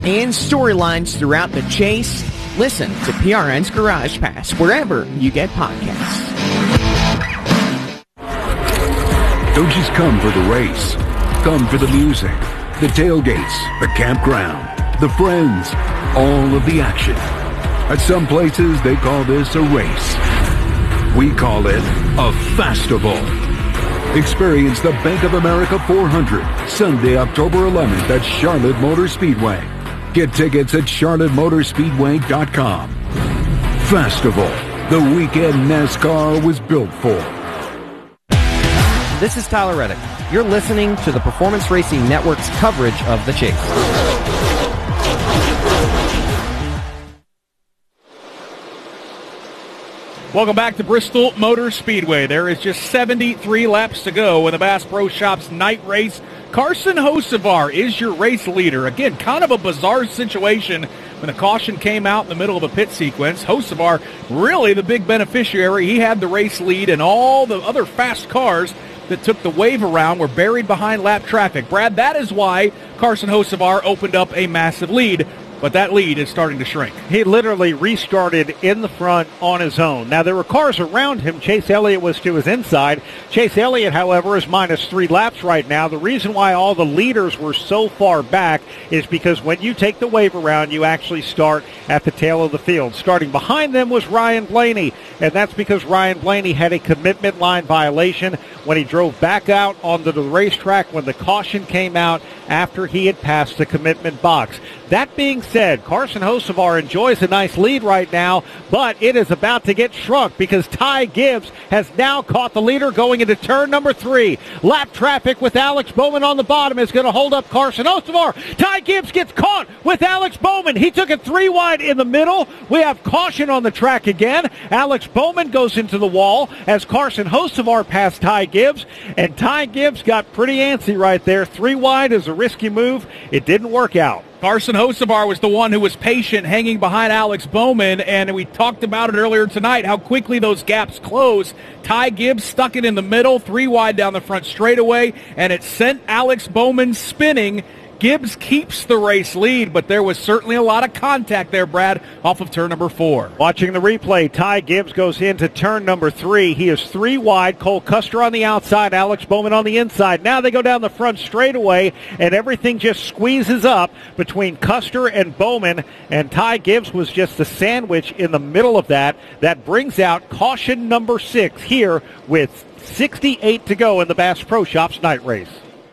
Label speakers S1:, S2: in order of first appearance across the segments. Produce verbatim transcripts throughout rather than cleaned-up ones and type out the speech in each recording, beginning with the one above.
S1: and storylines throughout the chase. Listen to P R N's Garage Pass wherever you get podcasts.
S2: Don't just come for the race. Come for the music, the tailgates, the campground, the friends, all of the action. At some places, they call this a race. We call it a festival. Experience the Bank of America four hundred, Sunday, October eleventh at Charlotte Motor Speedway. Get tickets at charlotte motor speedway dot com. Festival, the weekend NASCAR was built for.
S3: This is Tyler Reddick. You're listening to the Performance Racing Network's coverage of the chase.
S4: Welcome back to Bristol Motor Speedway. There is just seventy-three laps to go in the Bass Pro Shops night race. Carson Hocevar is your race leader. Again, kind of a bizarre situation when the caution came out in the middle of a pit sequence. Hocevar, really the big beneficiary. He had the race lead, and all the other fast cars that took the wave around were buried behind lap traffic. Brad, that is why Carson Hocevar opened up a massive lead. But that lead is starting to shrink.
S5: He literally restarted in the front on his own. Now, there were cars around him. Chase Elliott was to his inside. Chase Elliott, however, is minus three laps right now. The reason why all the leaders were so far back is because when you take the wave around, you actually start at the tail of the field. Starting behind them was Ryan Blaney, and that's because Ryan Blaney had a commitment line violation when he drove back out onto the racetrack when the caution came out after he had passed the commitment box. That being said, Carson Hocevar enjoys a nice lead right now, but it is about to get shrunk because Ty Gibbs has now caught the leader going into turn number three. Lap traffic with Alex Bowman on the bottom is going to hold up Carson Hocevar. Ty Gibbs gets caught with Alex Bowman. He took it three wide in the middle. We have caution on the track again. Alex Bowman goes into the wall as Carson Hocevar passed Ty Gibbs, and Ty Gibbs got pretty antsy right there. Three wide is a risky move. It didn't work out.
S4: Carson Hocevar was the one who was patient, hanging behind Alex Bowman, and we talked about it earlier tonight, how quickly those gaps close. Ty Gibbs stuck it in the middle, three wide down the front straightaway, and it sent Alex Bowman spinning. Gibbs keeps the race lead, but there was certainly a lot of contact there, Brad, off of turn number four.
S5: Watching the replay, Ty Gibbs goes into turn number three. He is three wide. Cole Custer on the outside, Alex Bowman on the inside. Now they go down the front straightaway, and everything just squeezes up between Custer and Bowman, and Ty Gibbs was just the sandwich in the middle of that. That brings out caution number six here with sixty-eight to go in the Bass Pro Shops night race.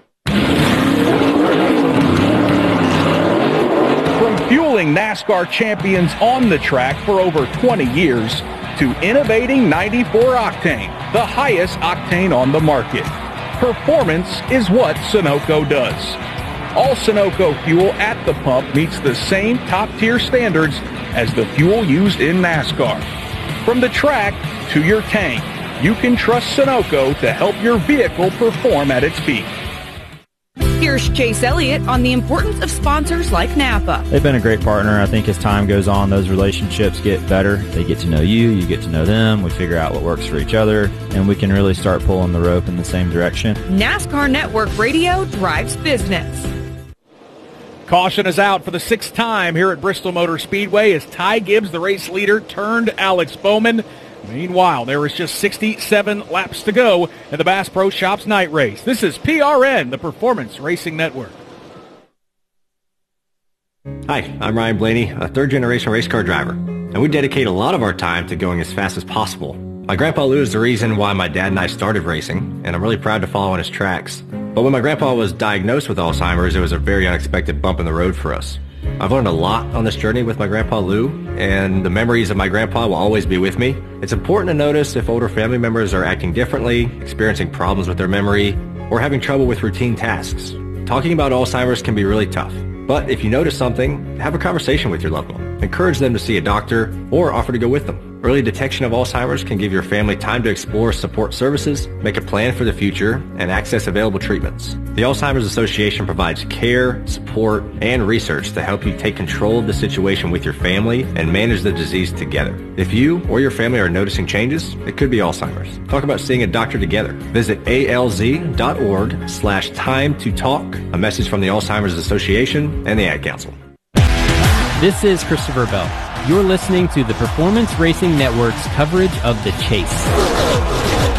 S4: Fueling NASCAR champions on the track for over twenty years to innovating ninety-four octane, the highest octane on the market. Performance is what Sunoco does. All Sunoco fuel at the pump meets the same top-tier standards as the fuel used in NASCAR. From the track to your tank, you can trust Sunoco to help your vehicle perform at its peak.
S6: Here's Chase Elliott on the importance of sponsors like Napa.
S7: They've been a great partner. I think as time goes on, those relationships get better. They get to know you, you get to know them. We figure out what works for each other, and we can really start pulling the rope in the same direction.
S6: NASCAR Network Radio drives business.
S4: Caution is out for the sixth time here at Bristol Motor Speedway as Ty Gibbs, the race leader, turned Alex Bowman. Meanwhile, there is just sixty-seven laps to go in the Bass Pro Shops night race. This is P R N, the Performance Racing Network.
S8: Hi, I'm Ryan Blaney, a third-generation race car driver, and we dedicate a lot of our time to going as fast as possible. My grandpa Lou is the reason why my dad and I started racing, and I'm really proud to follow in his tracks. But when my grandpa was diagnosed with Alzheimer's, it was a very unexpected bump in the road for us. I've learned a lot on this journey with my grandpa Lou, and the memories of my grandpa will always be with me. It's important to notice if older family members are acting differently, experiencing problems with their memory, or having trouble with routine tasks. Talking about Alzheimer's can be really tough, but if you notice something, have a conversation with your loved one. Encourage them to see a doctor or offer to go with them. Early detection of Alzheimer's can give your family time to explore support services, make a plan for the future, and access available treatments. The Alzheimer's Association provides care, support, and research to help you take control of the situation with your family and manage the disease together. If you or your family are noticing changes, it could be Alzheimer's. Talk about seeing a doctor together. Visit alz.org slash time to talk. A message from the Alzheimer's Association and the Ad Council.
S3: This is Christopher Bell. You're listening to the Performance Racing Network's coverage of the Chase.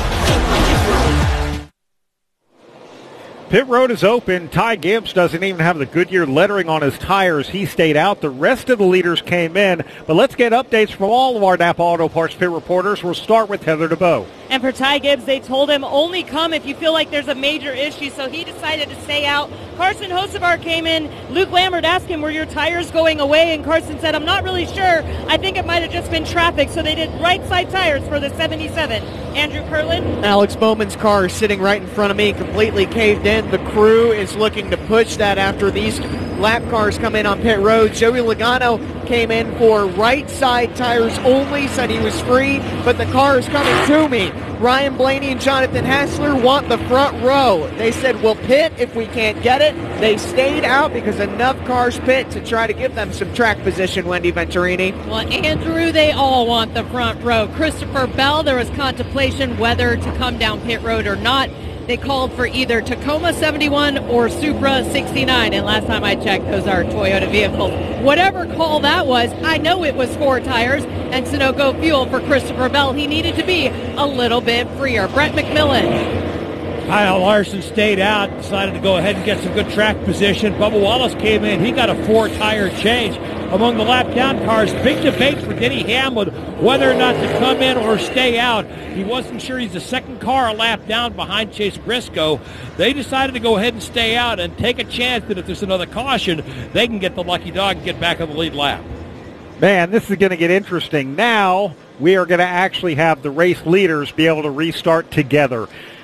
S5: Pit road is open. Ty Gibbs doesn't even have the Goodyear lettering on his tires. He stayed out. The rest of the leaders came in. But let's get updates from all of our Napa Auto Parts pit reporters. We'll start with Heather DeBow.
S9: And for Ty Gibbs, they told him only come if you feel like there's a major issue, so he decided to stay out. Carson Hocevar came in. Luke Lambert asked him, were your tires going away? And Carson said, I'm not really sure. I think it might have just been traffic, so they did right side tires for the seventy-seven. Andrew Curlin.
S1: Alex Bowman's car is sitting right in front of me, completely caved in. The crew is looking to push that after these lap cars come in on pit road. Joey Logano came in for right side tires only, said he was free, but the car is coming to me. Ryan Blaney and Jonathan Hassler want the front row. They said, we'll pit if we can't get it. They stayed out because enough cars pit to try to give them some track position, Wendy Venturini.
S6: Well, Andrew, they all want the front row. Christopher Bell, there was contemplation whether to come down pit road or not. They called for either Tacoma seventy-one or Supra sixty-nine, and last time I checked, those are Toyota vehicles. Whatever call that was, I know it was four tires and Sunoco fuel for Christopher Bell. He needed to be a little bit freer. Brett McMillan.
S10: Kyle Larson stayed out, decided to go ahead and get some good track position. Bubba Wallace came in. He got a four-tire change. Among the lap-down cars, big debate for Denny Hamlin whether or not to come in or stay out. He wasn't sure. He's the second car a lap down behind Chase Briscoe. They decided to go ahead and stay out and take a chance that if there's another caution, they can get the lucky dog and get back on the lead lap.
S5: Man, this is going to get interesting. Now we are going to actually have the race leaders be able to restart together.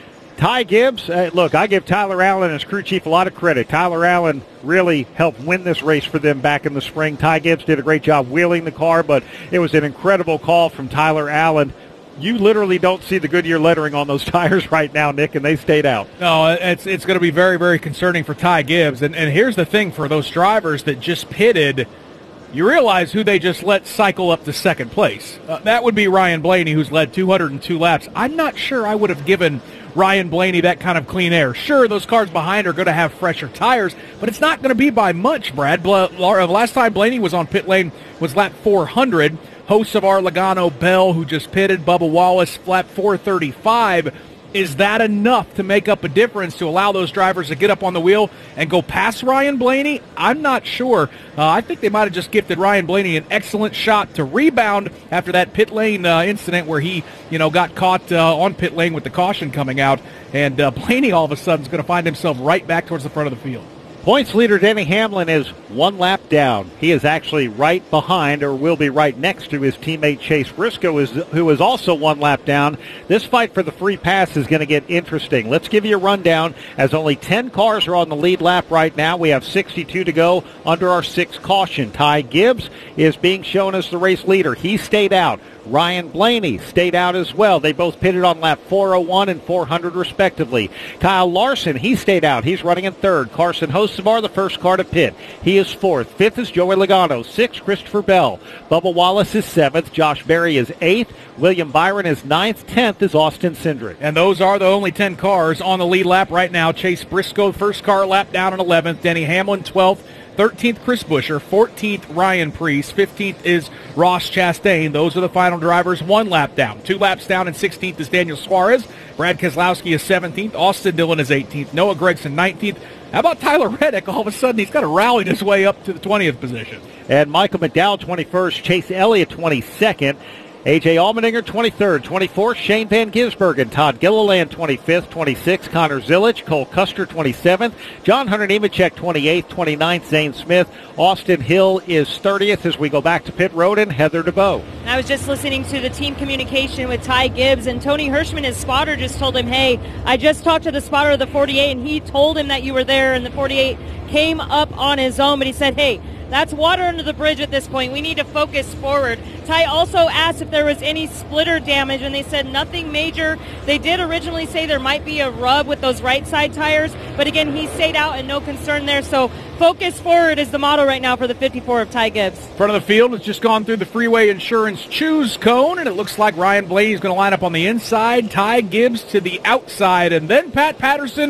S5: Ty Gibbs, uh, look, I give Tyler Allen and his crew chief a lot of credit. Tyler Allen really helped win this race for them back in the spring. Ty Gibbs did a great job wheeling the car, but it was an incredible call from Tyler Allen. You literally don't see the Goodyear lettering on those tires right now, Nick, and they stayed out.
S4: No, it's it's going to be very, very concerning for Ty Gibbs. And, and here's the thing for those drivers that just pitted. You realize who they just let cycle up to second place. Uh, that would be Ryan Blaney, who's led two hundred two laps. I'm not sure I would have given Ryan Blaney that kind of clean air. Sure, those cars behind are going to have fresher tires, but it's not going to be by much, Brad. Bla- last time Blaney was on pit lane was lap four hundred. Hocevar, Logano, Bell, who just pitted, Bubba Wallace, lap four thirty-five. Is that enough to make up a difference to allow those drivers to get up on the wheel and go past Ryan Blaney? I'm not sure. Uh, I think they might have just gifted Ryan Blaney an excellent shot to rebound after that pit lane uh, incident where he, you know, got caught uh, on pit lane with the caution coming out. And uh, Blaney all of a sudden is going to find himself right back towards the front of the field.
S5: Points leader Denny Hamlin is one lap down. He is actually right behind, or will be right next to, his teammate Chase Briscoe, is, who is also one lap down. This fight for the free pass is going to get interesting. Let's give you a rundown, as only ten cars are on the lead lap right now. We have sixty-two to go under our sixth caution. Ty Gibbs is being shown as the race leader. He stayed out. Ryan Blaney stayed out as well. They both pitted on lap four oh one and four hundred respectively. Kyle Larson, he stayed out. He's running in third. Carson Hocevar, the first car to pit. He is fourth. Fifth is Joey Logano. Sixth, Christopher Bell. Bubba Wallace is seventh. Josh Berry is eighth. William Byron is ninth. Tenth is Austin Cindric.
S4: And those are the only ten cars on the lead lap right now. Chase Briscoe, first car lap down in eleventh. Denny Hamlin, twelfth. thirteenth, Chris Buescher. fourteenth, Ryan Preece. fifteenth is Ross Chastain. Those are the final drivers, one lap down. Two laps down, and sixteenth is Daniel Suarez. Brad Keselowski is seventeenth. Austin Dillon is eighteenth. Noah Gragson, nineteenth. How about Tyler Reddick? All of a sudden, he's got to rally his way up to the twentieth position.
S5: And Michael McDowell, twenty-first. Chase Elliott, twenty-second. A J Allmendinger, twenty-third. twenty-fourth, Shane Van Gisbergen. Todd Gilliland, twenty-fifth. twenty-sixth, Connor Zilic. Cole Custer, twenty-seventh. John Hunter Nemechek, twenty-eighth. twenty-ninth, Zane Smith. Austin Hill is thirtieth as we go back to pit road, and Heather DeBow.
S9: I was just listening to the team communication with Ty Gibbs, and Tony Hirschman, his spotter, just told him, hey, I just talked to the spotter of the forty-eight, and he told him that you were there, and the forty-eight came up on his own, but he said, hey, that's water under the bridge at this point. We need to focus forward. Ty also asked if there was any splitter damage, and they said nothing major. They did originally say there might be a rub with those right side tires, but again, he stayed out and no concern there. So focus forward is the motto right now for the fifty-four of Ty Gibbs.
S4: Front of the field has just gone through the Freeway Insurance Choose cone, and it looks like Ryan Blaney is going to line up on the inside, Ty Gibbs to the outside, and then Pat Patterson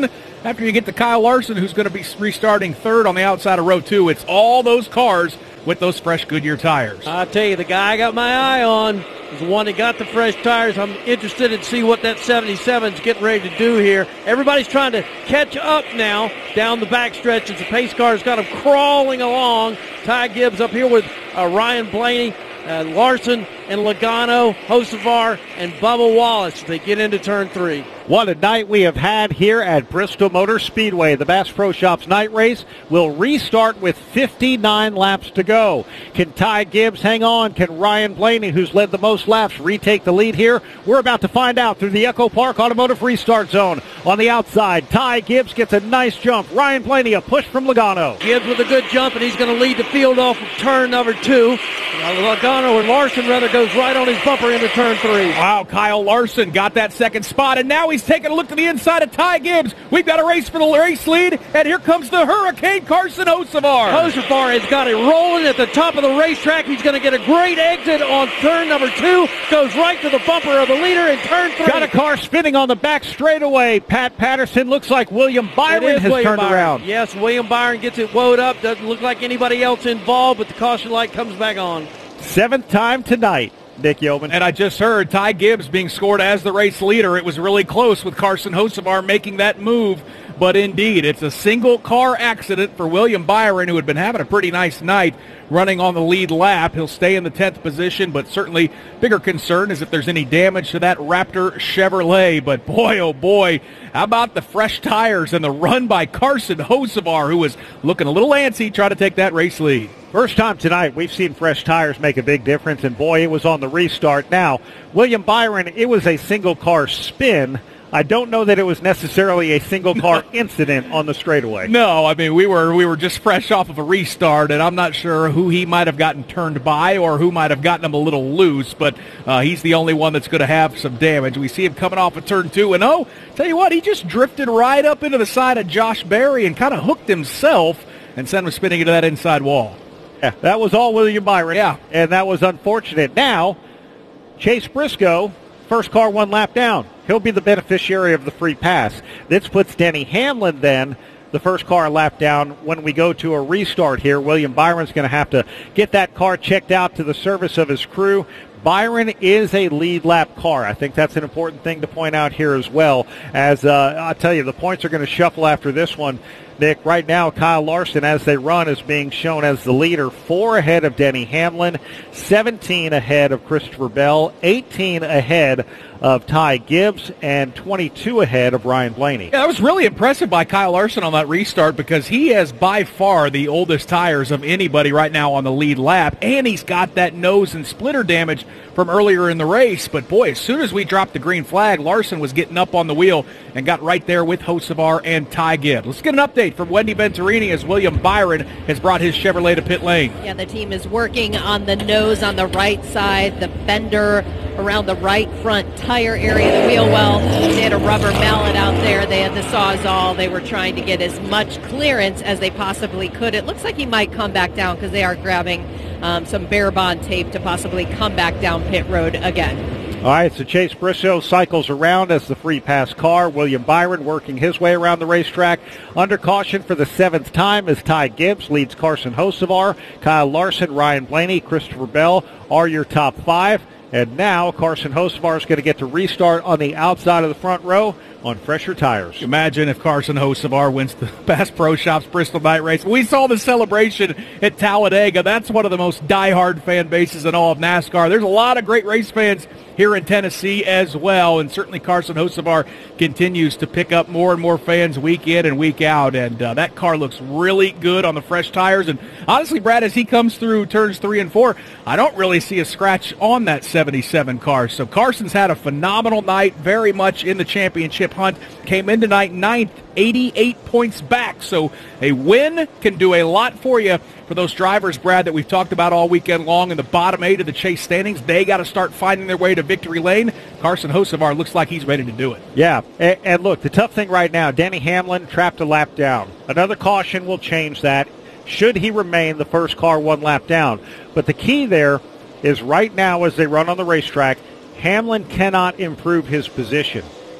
S4: after you get to Kyle Larson, who's going to be restarting third on the outside of row two. It's all those cars with those fresh Goodyear tires.
S11: I tell you, the guy I got my eye on is the one that got the fresh tires. I'm interested in see what that seventy-seven's getting ready to do here. Everybody's trying to catch up now down the backstretch as the pace car's got them crawling along. Ty Gibbs up here with uh, Ryan Blaney, uh, Larson, and Logano, Hocevar, and Bubba Wallace. They get into turn three.
S5: What a night we have had here at Bristol Motor Speedway. The Bass Pro Shops night race will restart with fifty-nine laps to go. Can Ty Gibbs hang on? Can Ryan Blaney, who's led the most laps, retake the lead here? We're about to find out through the Echo Park Automotive Restart Zone. On the outside, Ty Gibbs gets a nice jump. Ryan Blaney, a push from Logano.
S11: Gibbs with a good jump, and he's going to lead the field off of turn number two. Uh, Logano, or Larson rather, goes right on his bumper into turn three.
S4: Wow, Kyle Larson got that second spot, and now he's taking a look to the inside of Ty Gibbs. We've got a race for the race lead, and here comes the Hurricane Carson Hocevar.
S11: Hocevar has got it rolling at the top of the racetrack. He's going to get a great exit on turn number two. Goes right to the bumper of the leader in turn three.
S5: Got a car spinning on the back straightaway. Pat Patterson, looks like William Byron has
S11: William
S5: turned
S11: Byron.
S5: around.
S11: Yes, William Byron gets it woed up. Doesn't look like anybody else involved, but the caution light comes back on.
S5: Seventh time tonight, Nick Yeoman.
S4: And I just heard Ty Gibbs being scored as the race leader. It was really close with Carson Hocevar making that move. But indeed, it's a single car accident for William Byron, who had been having a pretty nice night running on the lead lap. He'll stay in the tenth position, but certainly bigger concern is if there's any damage to that Raptor Chevrolet. But boy, oh boy, how about the fresh tires and the run by Carson Hocevar, who was looking a little antsy trying to take that race lead.
S5: First time tonight we've seen fresh tires make a big difference, and boy, it was on the restart. Now, William Byron, it was a single car spin. I don't know that it was necessarily a single car incident on the straightaway.
S4: No, I mean, we were we were just fresh off of a restart, and I'm not sure who he might have gotten turned by or who might have gotten him a little loose, but uh, he's the only one that's going to have some damage. We see him coming off of turn two, and oh, tell you what, he just drifted right up into the side of Josh Berry and kind of hooked himself and sent him spinning into that inside wall.
S5: Yeah, that was all William Byron.
S4: Yeah.
S5: And that was unfortunate. Now, Chase Briscoe, first car one lap down. He'll be the beneficiary of the free pass. This puts Denny Hamlin then, the first car lap down. When we go to a restart here, William Byron's going to have to get that car checked out to the service of his crew. Byron is a lead lap car. I think that's an important thing to point out here as well. As uh, I'll tell you, the points are going to shuffle after this one. Nick, right now, Kyle Larson, as they run, is being shown as the leader, four ahead of Denny Hamlin, seventeen ahead of Christopher Bell, eighteen ahead of Ty Gibbs, and twenty-two ahead of Ryan Blaney.
S4: Yeah, I was really impressive by Kyle Larson on that restart because he has by far the oldest tires of anybody right now on the lead lap, and he's got that nose and splitter damage from earlier in the race. But boy, as soon as we dropped the green flag, Larson was getting up on the wheel and got right there with Hocevar and Ty Gibbs. Let's get an update from Wendy Venturini as William Byron has brought his Chevrolet to pit lane.
S6: Yeah, the team is working on the nose on the right side, the fender around the right front tire area, the wheel well. They had a rubber mallet out there. They had the Sawzall. They were trying to get as much clearance as they possibly could. It looks like he might come back down because they are grabbing um, some bare bond tape to possibly come back down pit road again.
S5: All right, so Chase Briscoe cycles around as the free pass car. William Byron working his way around the racetrack. Under caution for the seventh time as Ty Gibbs leads Carson Hocevar. Kyle Larson, Ryan Blaney, Christopher Bell are your top five. And now Carson Hocevar is going to get to restart on the outside of the front row on fresher tires.
S4: Imagine if Carson Hocevar wins the Bass Pro Shops Bristol Night Race. We saw the celebration at Talladega. That's one of the most diehard fan bases in all of NASCAR. There's a lot of great race fans here in Tennessee as well, and certainly Carson Hocevar continues to pick up more and more fans week in and week out, and uh, that car looks really good on the fresh tires. And honestly, Brad, as he comes through turns three and four, I don't really see a scratch on that seventy-seven car. So Carson's had a phenomenal night, very much in the championship hunt, came in tonight ninth, eighty-eight points back. So a win can do a lot for you for those drivers, Brad, that we've talked about all weekend long in the bottom eight of the Chase standings. They got to start finding their way to victory lane. Carson Hocevar looks like he's ready to do it.
S5: Yeah, and, and look, the tough thing right now, Denny Hamlin trapped a lap down. Another caution will change that should he remain the first car one lap down. But the key there is right now as they run on the racetrack, Hamlin cannot improve his position.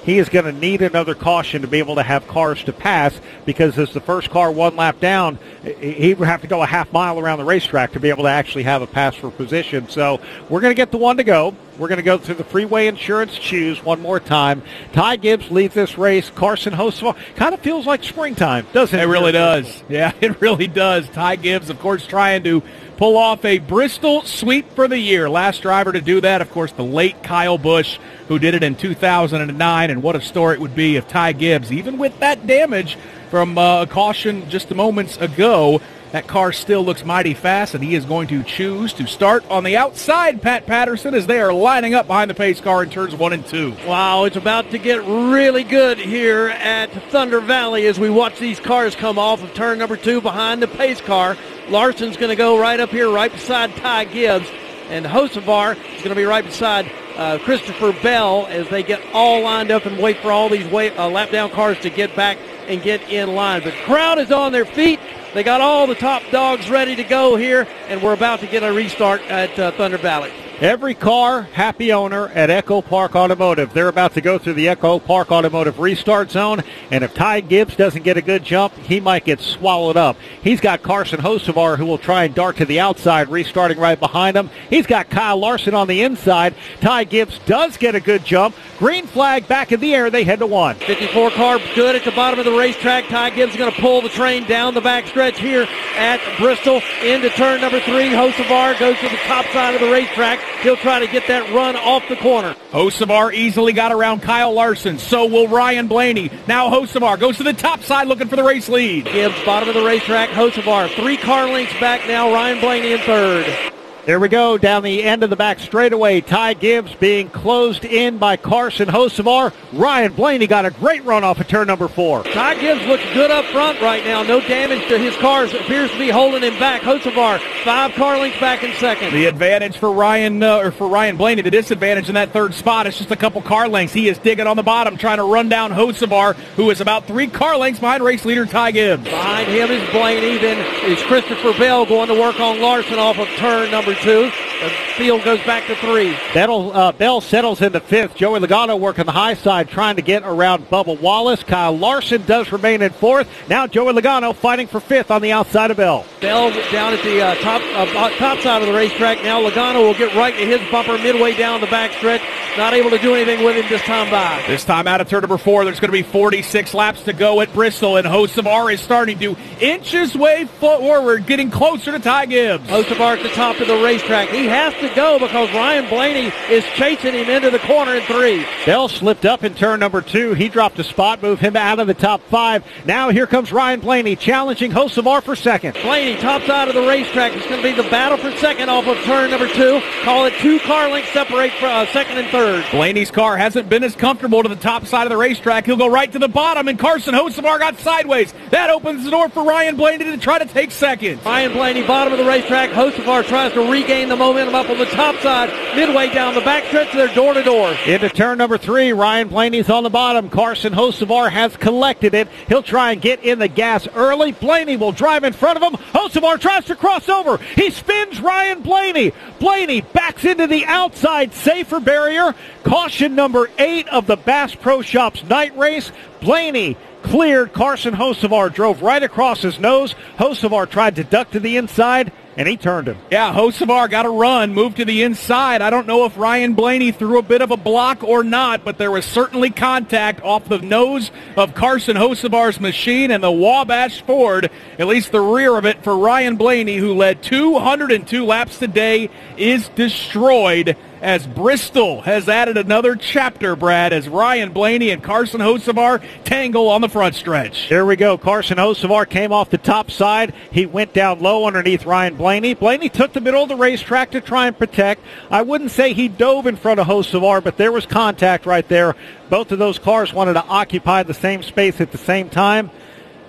S5: he is going to need another caution to be able to have cars to pass, because as the first car one lap down, he would have to go a half mile around the racetrack to be able to actually have a pass for position. So we're going to get the one to go. We're going to go through the Freeway Insurance Choose one more time. Ty Gibbs leads this race. Carson Hocevar, kind of feels like springtime, doesn't it?
S4: It really does. Yeah, it really does. Ty Gibbs, of course, trying to pull off a Bristol sweep for the year. Last driver to do that, of course, the late Kyle Busch, who did it in two thousand nine. And what a story it would be if Ty Gibbs, even with that damage from uh, a caution just moments ago, that car still looks mighty fast, and he is going to choose to start on the outside, Pat Patterson, as they are lining up behind the pace car in turns one and two.
S11: Wow, it's about to get really good here at Thunder Valley as we watch these cars come off of turn number two behind the pace car. Larson's going to go right up here, right beside Ty Gibbs, and Hocevar is going to be right beside uh, Christopher Bell as they get all lined up and wait for all these wait, uh, lap-down cars to get back and get in line. The crowd is on their feet. They got all the top dogs ready to go here, and we're about to get a restart at uh, Thunder Valley.
S5: Every car, happy owner at Echo Park Automotive. They're about to go through the Echo Park Automotive restart zone, and if Ty Gibbs doesn't get a good jump, he might get swallowed up. He's got Carson Hocevar, who will try and dart to the outside, restarting right behind him. He's got Kyle Larson on the inside. Ty Gibbs does get a good jump. Green flag back in the air. They head to one.
S11: fifty-four car good at the bottom of the racetrack. Ty Gibbs is going to pull the train down the backstretch here at Bristol into turn number three. Hocevar goes to the top side of the racetrack. He'll try to get that run off the corner.
S4: Hocevar easily got around Kyle Larson. So will Ryan Blaney. Now Hocevar goes to the top side looking for the race lead.
S11: Gibbs, bottom of the racetrack. Hocevar, three car lengths back now. Ryan Blaney in third.
S5: There we go, down the end of the back straightaway. Ty Gibbs being closed in by Carson Hocevar. Ryan Blaney got a great run off of turn number four.
S11: Ty Gibbs looks good up front right now. No damage to his cars. Appears to be holding him back. Hocevar, five car lengths back in second.
S4: The advantage for Ryan uh, or for Ryan Blaney, the disadvantage in that third spot is just a couple car lengths. He is digging on the bottom, trying to run down Hocevar, who is about three car lengths behind race leader Ty Gibbs.
S11: Behind him is Blaney. Then is Christopher Bell going to work on Larson off of turn number two. The field goes back to three.
S5: Bell, uh, Bell settles into fifth. Joey Logano working the high side, trying to get around Bubba Wallace. Kyle Larson does remain in fourth. Now Joey Logano fighting for fifth on the outside of Bell.
S11: Bell down at the uh, top uh, top side of the racetrack. Now Logano will get right to his bumper midway down the backstretch. Not able to do anything with him this time by.
S4: This time out of turn number four, there's going to be forty-six laps to go at Bristol, and Hocevar is starting to inch his way forward, getting closer to Ty Gibbs.
S11: Hocevar at the top of the racetrack. He has to go because Ryan Blaney is chasing him into the corner in three.
S5: Bell slipped up in turn number two. He dropped a spot, moved him out of the top five. Now here comes Ryan Blaney challenging Hocevar for second.
S11: Blaney, top side of the racetrack. It's going to be the battle for second off of turn number two. Call it two car lengths separate for uh, second and third.
S4: Blaney's car hasn't been as comfortable to the top side of the racetrack. He'll go right to the bottom, and Carson Hocevar got sideways. That opens the door for Ryan Blaney to try to take second.
S11: Ryan Blaney, bottom of the racetrack. Hocevar tries to regain the momentum up on the top side, midway down the backstretch. They're door to door.
S5: Into turn number three, Ryan Blaney's on the bottom. Carson Hocevar has collected it. He'll try and get in the gas early. Blaney will drive in front of him. Hocevar tries to cross over. He spins Ryan Blaney. Blaney backs into the outside safer barrier. Caution number eight of the Bass Pro Shops night race. Blaney cleared. Carson Hocevar drove right across his nose. Hocevar tried to duck to the inside, and he turned him.
S4: Yeah, Hocevar got a run, moved to the inside. I don't know if Ryan Blaney threw a bit of a block or not, but there was certainly contact off the nose of Carson Hocevar's machine, and the Wabash Ford, at least the rear of it for Ryan Blaney, who led two hundred two laps today, is destroyed as Bristol has added another chapter, Brad, as Ryan Blaney and Carson Hocevar tangle on the front stretch.
S5: Here we go. Carson Hocevar came off the top side. He went down low underneath Ryan Blaney. Blaney took the middle of the racetrack to try and protect. I wouldn't say he dove in front of Hocevar, but there was contact right there. Both of those cars wanted to occupy the same space at the same time.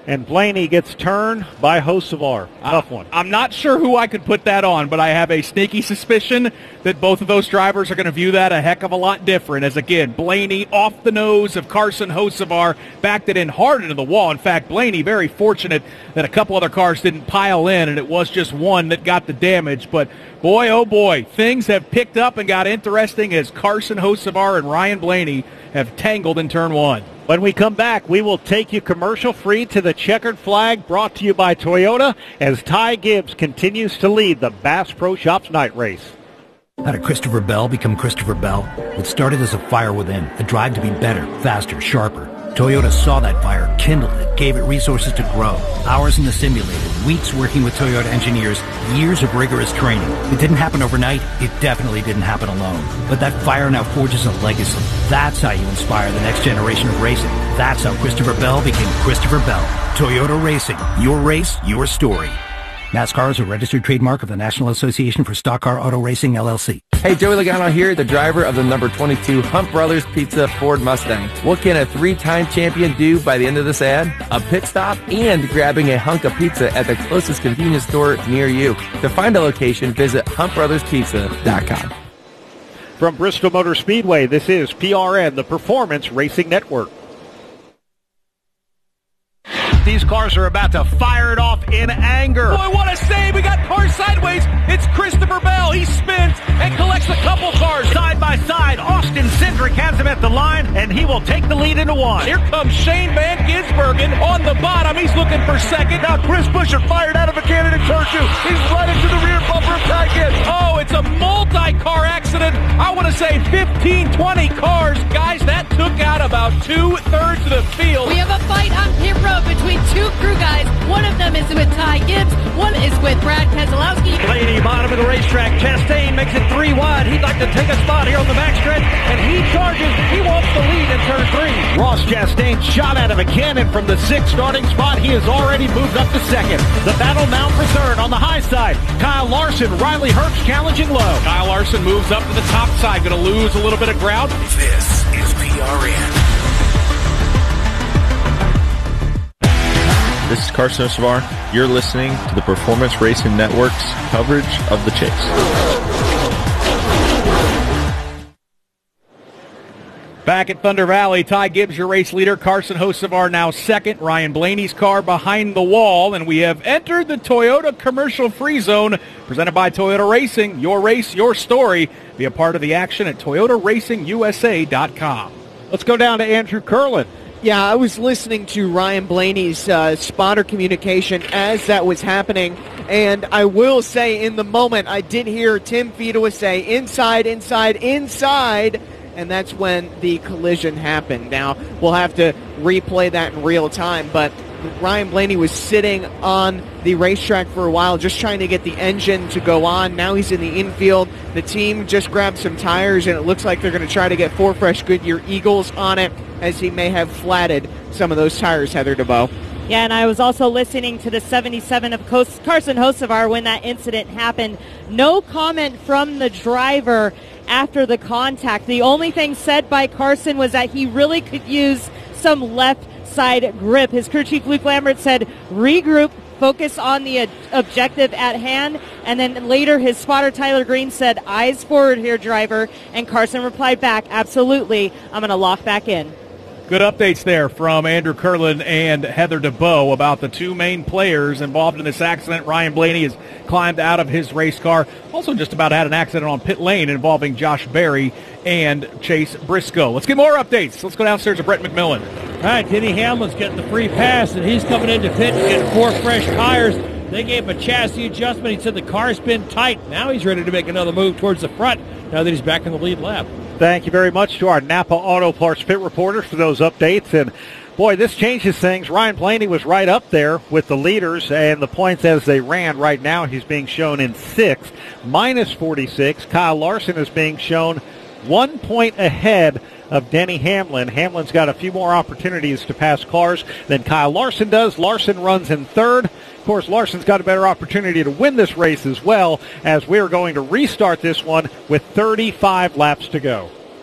S5: And Blaney gets turned by Hocevar. Tough one.
S4: I'm not sure who I could put that on, but I have a sneaky suspicion that both of those drivers are going to view that a heck of a lot different. As, again, Blaney off the nose of Carson Hocevar, backed it in hard into the wall. In fact, Blaney very fortunate that a couple other cars didn't pile in, and it was just one that got the damage. But, boy, oh, boy, things have picked up and got interesting as Carson Hocevar and Ryan Blaney have tangled in turn one.
S5: When we come back, we will take you commercial-free to the checkered flag, brought to you by Toyota, as Ty Gibbs continues to lead the Bass Pro Shops night race.
S12: How did Christopher Bell become Christopher Bell? It started as a fire within, a drive to be better, faster, sharper. Toyota saw that fire, kindled it, gave it resources to grow. Hours in the simulator, weeks working with Toyota engineers, years of rigorous training. It didn't happen overnight. It definitely didn't happen alone. But that fire now forges a legacy. That's how you inspire the next generation of racing. That's how Christopher Bell became Christopher Bell. Toyota Racing. Your race, your story. NASCAR is a registered trademark of the National Association for Stock Car Auto Racing, L L C.
S13: Hey, Joey Logano here, the driver of the number twenty-two Hunt Brothers Pizza Ford Mustang. What can a three-time champion do by the end of this ad? A pit stop and grabbing a hunk of pizza at the closest convenience store near you. To find a location, visit hunt brothers pizza dot com.
S5: From Bristol Motor Speedway, this is P R N, the Performance Racing Network. These cars are about to fire it off in anger.
S4: Boy, what a save. We got cars sideways. It's Christopher Bell. He spins and collects a couple cars.
S5: Side by side, Austin Cindric has him at the line, and he will take the lead into one.
S4: Here comes Shane Van Gisbergen on the bottom. He's looking for second.
S5: Now Chris Buescher fired out of a cannon in turn two. He's right into the rear bumper of Ty Gibbs.
S4: Oh, it's a multi-car accident. I want to say fifteen, twenty cars. Guys, that took out about two-thirds of the field.
S6: We have a fight on pit road between two crew guys. One of them is with Ty Gibbs. One is with Brad Keselowski.
S10: Blaney, bottom of the racetrack. Chastain makes it three wide. He'd like to take a spot here on the backstretch, and he charges. He wants the lead in turn three.
S5: Ross Chastain shot out of a cannon from the sixth starting spot. He has already moved up to second. The battle now for third on the high side. Kyle Larson, Riley Herbst challenging low.
S4: Kyle Larson moves up to the top side. Going to lose a little bit of ground.
S2: This is P R N.
S14: This is Carson Hocevar. You're listening to the Performance Racing Network's coverage of the chase.
S4: Back at Thunder Valley, Ty Gibbs, your race leader. Carson Hocevar now second. Ryan Blaney's car behind the wall. And we have entered the Toyota Commercial Free Zone, presented by Toyota Racing. Your race, your story. Be a part of the action at Toyota Racing U S A dot com.
S5: Let's go down to Andrew Curlin.
S1: Yeah, I was listening to Ryan Blaney's uh, spotter communication as that was happening, and I will say in the moment I did hear Tim Fedewa say, inside, inside, inside, and that's when the collision happened. Now, we'll have to replay that in real time, but Ryan Blaney was sitting on the racetrack for a while just trying to get the engine to go on. Now he's in the infield. The team just grabbed some tires, and it looks like they're going to try to get four fresh Goodyear Eagles on it, as he may have flatted some of those tires, Heather DeBow.
S9: Yeah, and I was also listening to the seventy-seven of Carson Hocevar when that incident happened. No comment from the driver after the contact. The only thing said by Carson was that he really could use some left side grip. His crew chief Luke Lambert said, regroup, focus on the uh, objective at hand. And then later his spotter Tyler Green said, eyes forward here, driver. And Carson replied back, absolutely, I'm going to lock back in.
S4: Good updates there from Andrew Curlin and Heather DeBow about the two main players involved in this accident. Ryan Blaney has climbed out of his race car. Also just about had an accident on pit lane involving Josh Berry and Chase Briscoe. Let's get more updates. Let's go downstairs to Brett McMillan.
S10: All right, Denny Hamlin's getting the free pass, and he's coming into pit and getting four fresh tires. They gave him a chassis adjustment. He said the car's been tight. Now he's ready to make another move towards the front now that he's back in the lead lap.
S5: Thank you very much to our Napa Auto Parts pit reporters for those updates. And, boy, this changes things. Ryan Blaney was right up there with the leaders and the points as they ran. Right now he's being shown in sixth, minus forty-six. Kyle Larson is being shown one point ahead of Denny Hamlin. Hamlin's got a few more opportunities to pass cars than Kyle Larson does. Larson runs in third. Of course, Larson's got a better opportunity to win this race as well, as we're going to restart this one with thirty-five laps to go.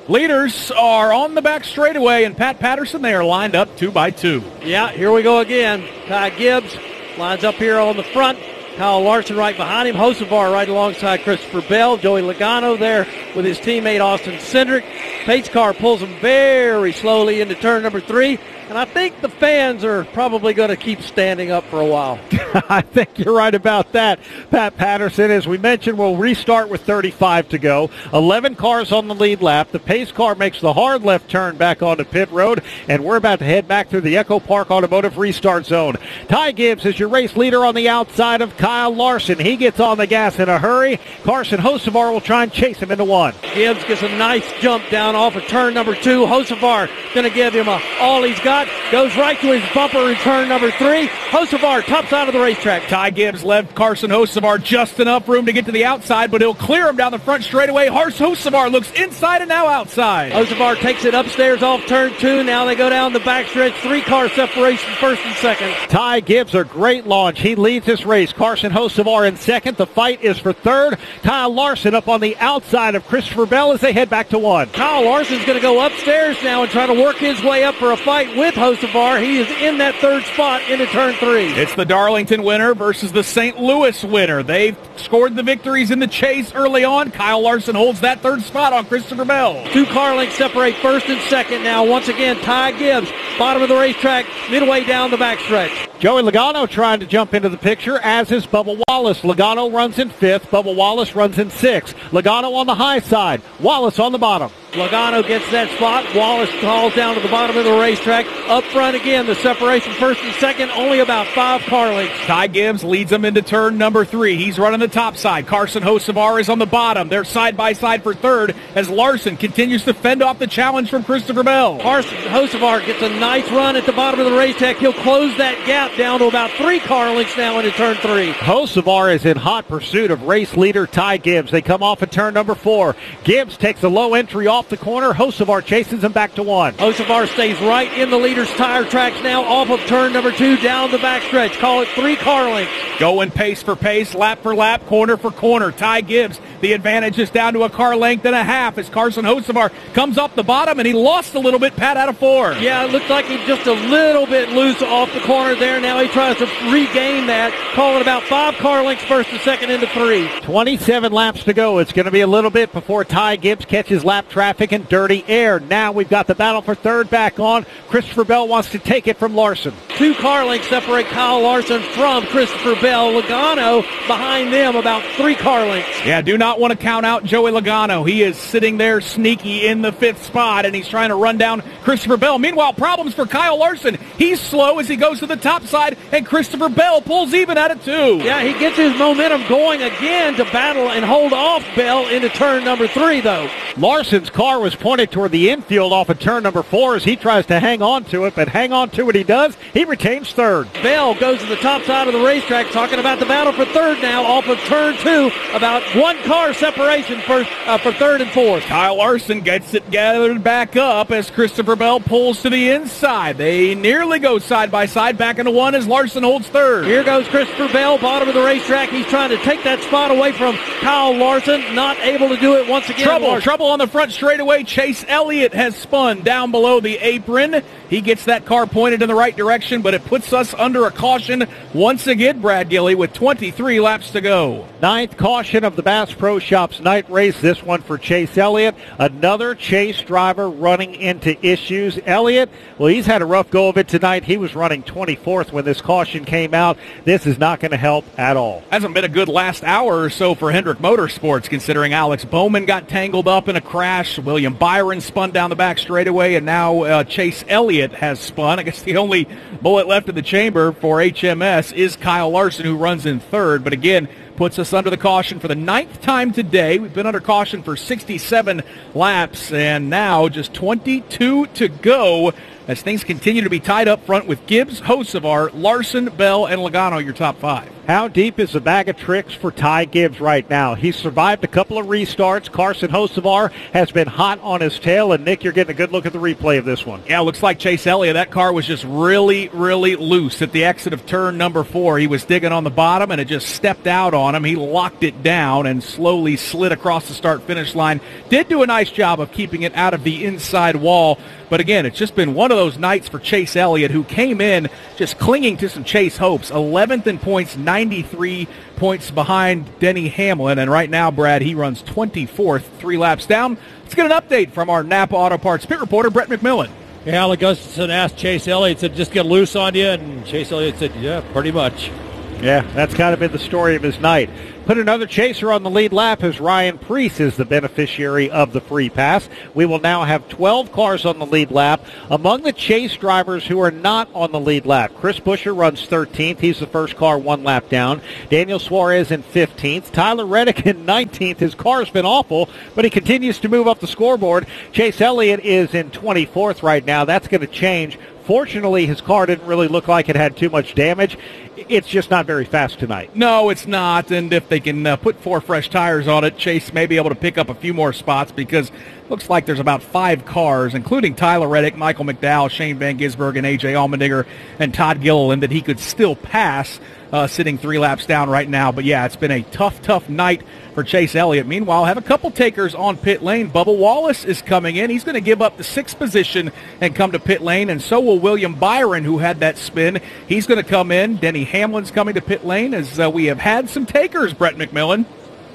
S4: Leaders are on the back straightaway, and Pat Patterson, they are lined up two by two.
S11: Yeah, here we go again. Ty Gibbs lines up here on the front. Kyle Larson right behind him. Hocevar right alongside Christopher Bell. Joey Logano there with his teammate Austin Cindric. Pace car pulls him very slowly into turn number three. And I think the fans are probably going to keep standing up for a while.
S5: I think you're right about that. Pat Patterson, as we mentioned, will restart with thirty-five to go. eleven cars on the lead lap. The pace car makes the hard left turn back onto pit road, and we're about to head back through the Echo Park Automotive restart zone. Ty Gibbs is your race leader on the outside of Kyle Larson. He gets on the gas in a hurry. Carson Hocevar will try and chase him into one.
S11: Gibbs gets a nice jump down off of turn number two. Hocevar going to give him a, all he's got. Goes right to his bumper in turn number three. Hocevar tops out of the racetrack.
S4: Ty Gibbs left Carson Hocevar just enough room to get to the outside, but he'll clear him down the front straightaway. Hars Hocevar looks inside and now outside.
S11: Hocevar takes it upstairs off turn two. Now they go down the backstretch. Three-car separation, first and second.
S5: Ty Gibbs, a great launch. He leads this race. Carson Hocevar in second. The fight is for third. Kyle Larson up on the outside of Christopher Bell as they head back to one.
S11: Kyle Larson's going to go upstairs now and try to work his way up for a fight with Hocevar. He is in that third spot into turn three.
S4: It's the Darlington winner versus the Saint Louis winner. They've scored the victories in the chase early on. Kyle Larson holds that third spot on Christopher Bell.
S11: Two car lengths separate first and second now. Once again, Ty Gibbs, bottom of the racetrack, midway down the backstretch.
S5: Joey Logano trying to jump into the picture, as is Bubba Wallace. Logano runs in fifth. Bubba Wallace runs in sixth. Logano on the high side. Wallace on the bottom.
S11: Logano gets that spot. Wallace calls down to the bottom of the racetrack. Up front again, the separation first and second, only about five car lengths.
S4: Ty Gibbs leads them into turn number three. He's running the top side. Carson Hocevar is on the bottom. They're side by side for third as Larson continues to fend off the challenge from Christopher Bell.
S11: Carson Hocevar gets a nice run at the bottom of the racetrack. He'll close that gap down to about three car lengths now into turn three.
S5: Hocevar is in hot pursuit of race leader Ty Gibbs. They come off at turn number four. Gibbs takes a low entry off the corner. Hocevar chases him back to one.
S11: Hocevar stays right in the leader's tire tracks now off of turn number two down the backstretch. Call it three car lengths.
S4: Going pace for pace, lap for lap, corner for corner. Ty Gibbs, the advantage is down to a car length and a half as Carson Hocevar comes up the bottom, and he lost a little bit, Pat, out of four.
S11: Yeah, it looked like he just a little bit loose off the corner there. Now he tries to regain that. Call it about five car lengths first and second into three.
S5: twenty-seven laps to go. It's going to be a little bit before Ty Gibbs catches lap traffic and dirty air. Now we've got the battle for third back on. Christopher Bell wants to take it from Larson.
S11: Two car lengths separate Kyle Larson from Christopher Bell. Logano behind them about three car lengths.
S4: Yeah, do not want to count out Joey Logano. He is sitting there sneaky in the fifth spot, and he's trying to run down Christopher Bell. Meanwhile, problems for Kyle Larson. He's slow as he goes to the top side, and Christopher Bell pulls even at it too.
S11: Yeah, he gets his momentum going again to battle and hold off Bell into turn number three, though.
S5: Larson's car was pointed toward the infield off of turn number four as he tries to hang on to it, but hang on to it he does. He retains third.
S11: Bell goes to the top side of the racetrack, talking about the battle for third now off of turn two. About one car separation for, uh, for third and fourth.
S4: Kyle Larson gets it gathered back up as Christopher Bell pulls to the inside. They nearly go side by side back into one as Larson holds third.
S11: Here goes Christopher Bell, bottom of the racetrack. He's trying to take that spot away from Kyle Larson. Not able to do it once again.
S4: Trouble,
S11: Larson.
S4: trouble on the front straightaway. Chase Elliott has spun down below the apron. He gets that car pointed in the right direction, but it puts us under a caution once again, Brad Gilly, with twenty-three laps to go.
S5: Ninth caution of the Bass Pro Shops night race. This one for Chase Elliott. Another Chase driver running into issues. Elliott, well, he's had a rough go of it tonight. He was running twenty-fourth when this caution came out. This is not going to help at all.
S4: Hasn't been a good last hour or so for Hendrick Motorsports, considering Alex Bowman got tangled up in a crash. William Byron spun down the back straightaway, and now uh, Chase Elliott has spun. I guess the only bullet left in the chamber for H M S is Kyle Larson, who runs in third. But again, puts us under the caution for the ninth time today. We've been under caution for sixty-seven laps, and now just twenty-two to go. as things continue to be tied up front with Gibbs, Hocevar, Larson, Bell, and Logano, your top five.
S5: How deep is the bag of tricks for Ty Gibbs right now? He's survived a couple of restarts. Carson Hocevar has been hot on his tail, and Nick, you're getting a good look at the replay of this one.
S4: Yeah, looks like Chase Elliott. That car was just really, really loose at the exit of turn number four. He was digging on the bottom, and it just stepped out on him. He locked it down and slowly slid across the start-finish line. Did do a nice job of keeping it out of the inside wall. But again, it's just been one of those nights for Chase Elliott, who came in just clinging to some chase hopes. eleventh in points, ninety-three points behind Denny Hamlin. And right now, Brad, he runs twenty-fourth, three laps down. Let's get an update from our Napa Auto Parts pit reporter, Brett McMillan.
S10: Yeah, Alec Gustafson asked Chase Elliott, said, just get loose on you. And Chase Elliott said, yeah, pretty much.
S5: Yeah, that's kind of been the story of his night. Put another chaser on the lead lap as Ryan Preece is the beneficiary of the free pass. We will now have twelve cars on the lead lap. Among the chase drivers who are not on the lead lap, Chris Buescher runs thirteenth. He's the first car one lap down. Daniel Suarez in fifteenth. Tyler Reddick in nineteenth. His car's been awful, but he continues to move up the scoreboard. Chase Elliott is in twenty-fourth right now. That's going to change. Fortunately, his car didn't really look like it had too much damage. It's just not very fast tonight.
S4: No, it's not. And if they can uh, put four fresh tires on it, Chase may be able to pick up a few more spots because it looks like there's about five cars, including Tyler Reddick, Michael McDowell, Shane Van Gisbergen, and A J Allmendinger, and Todd Gilliland that he could still pass uh, sitting three laps down right now. But, yeah, it's been a tough, tough night for Chase Elliott. Meanwhile, have a couple takers on pit lane. Bubba Wallace is coming in. He's going to give up the sixth position and come to pit lane, and so will William Byron, who had that spin. He's going to come in. Denny Hamlin's coming to pit lane as uh, we have had some takers, Brett McMillan.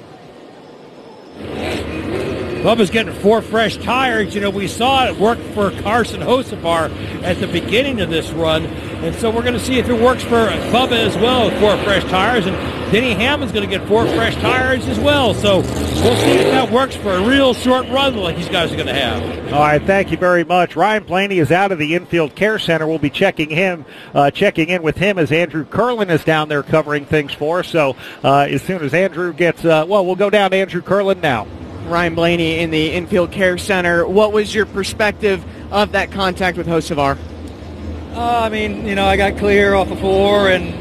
S10: Bubba's getting four fresh tires. You know, we saw it work for Carson Hocevar at the beginning of this run, and so we're going to see if it works for Bubba as well with four fresh tires, and Denny Hamlin's going to get four fresh tires as well. So we'll see if that works for a real short run like these guys are going to have.
S5: All right, thank you very much. Ryan Blaney is out of the infield care center. We'll be checking him, uh, checking in with him as Andrew Curlin is down there covering things for us. So uh, as soon as Andrew gets, uh, well, we'll go down to Andrew Curlin now.
S1: Ryan Blaney in the infield care center. What was your perspective of that contact with Hocevar?
S15: Uh, I mean, you know, I got clear off the floor and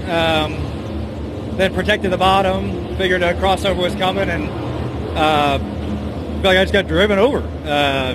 S15: um, then protected the bottom. Figured a crossover was coming, and uh, feel like I just got driven over uh,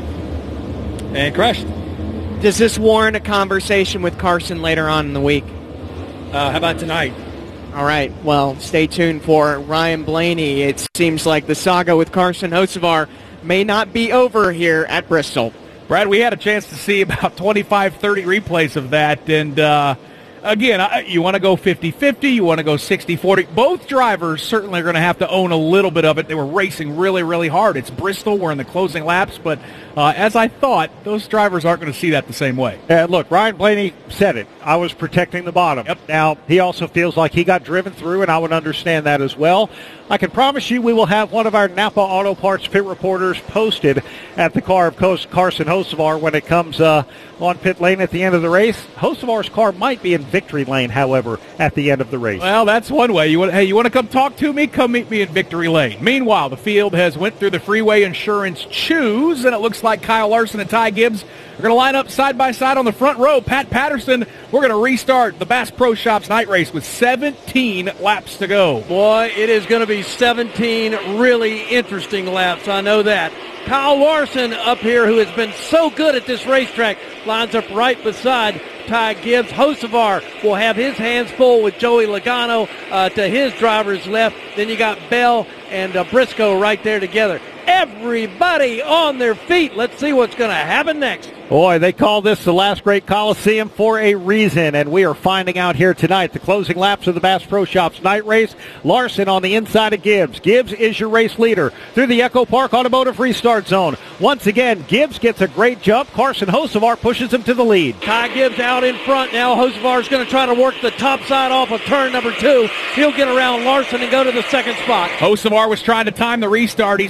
S15: and crashed.
S1: Does this warrant a conversation with Carson later on in the week?
S15: Uh, how about tonight?
S1: All right, well, stay tuned for Ryan Blaney. It seems like the saga with Carson Hocevar may not be over here at Bristol.
S4: Brad, we had a chance to see about twenty-five, thirty replays of that, and uh, again, I, you want to go fifty-fifty, you want to go sixty forty. Both drivers certainly are going to have to own a little bit of it. They were racing really, really hard. It's Bristol. We're in the closing laps, but uh, as I thought, those drivers aren't going to see that the same way.
S5: Uh, look, Ryan Blaney said it. I was protecting the bottom. Yep. Now, he also feels like he got driven through, and I would understand that as well. I can promise you we will have one of our Napa Auto Parts pit reporters posted at the car of Carson Hocevar when it comes uh, on pit lane at the end of the race. Hocevar's car might be in victory lane, however, at the end of the race.
S4: Well, that's one way. You want, hey, you want to come talk to me? Come meet me in victory lane. Meanwhile, the field has went through the Freeway Insurance Choose, and it looks like Kyle Larson and Ty Gibbs are going to line up side by side on the front row. Pat Patterson, we're going to restart the Bass Pro Shops night race with seventeen laps to go.
S11: Boy, it is going to be seventeen really interesting laps. I know that. Kyle Larson up here, who has been so good at this racetrack, lines up right beside Ty Gibbs. Hocevar will have his hands full with Joey Logano uh, to his driver's left. Then you got Bell and uh, Briscoe right there together. Everybody on their feet. Let's see what's going to happen next.
S5: Boy, they call this the last great Coliseum for a reason, and we are finding out here tonight. The closing laps of the Bass Pro Shops night race. Larson on the inside of Gibbs. Gibbs is your race leader through the Echo Park Automotive Restart Zone. Once again, Gibbs gets a great jump. Carson Hocevar pushes him to the lead.
S11: Ty Gibbs out in front now. Hocevar is going to try to work the top side off of turn number two. He'll get around Larson and go to the second spot.
S4: Hocevar was trying to time the restart. He's rocking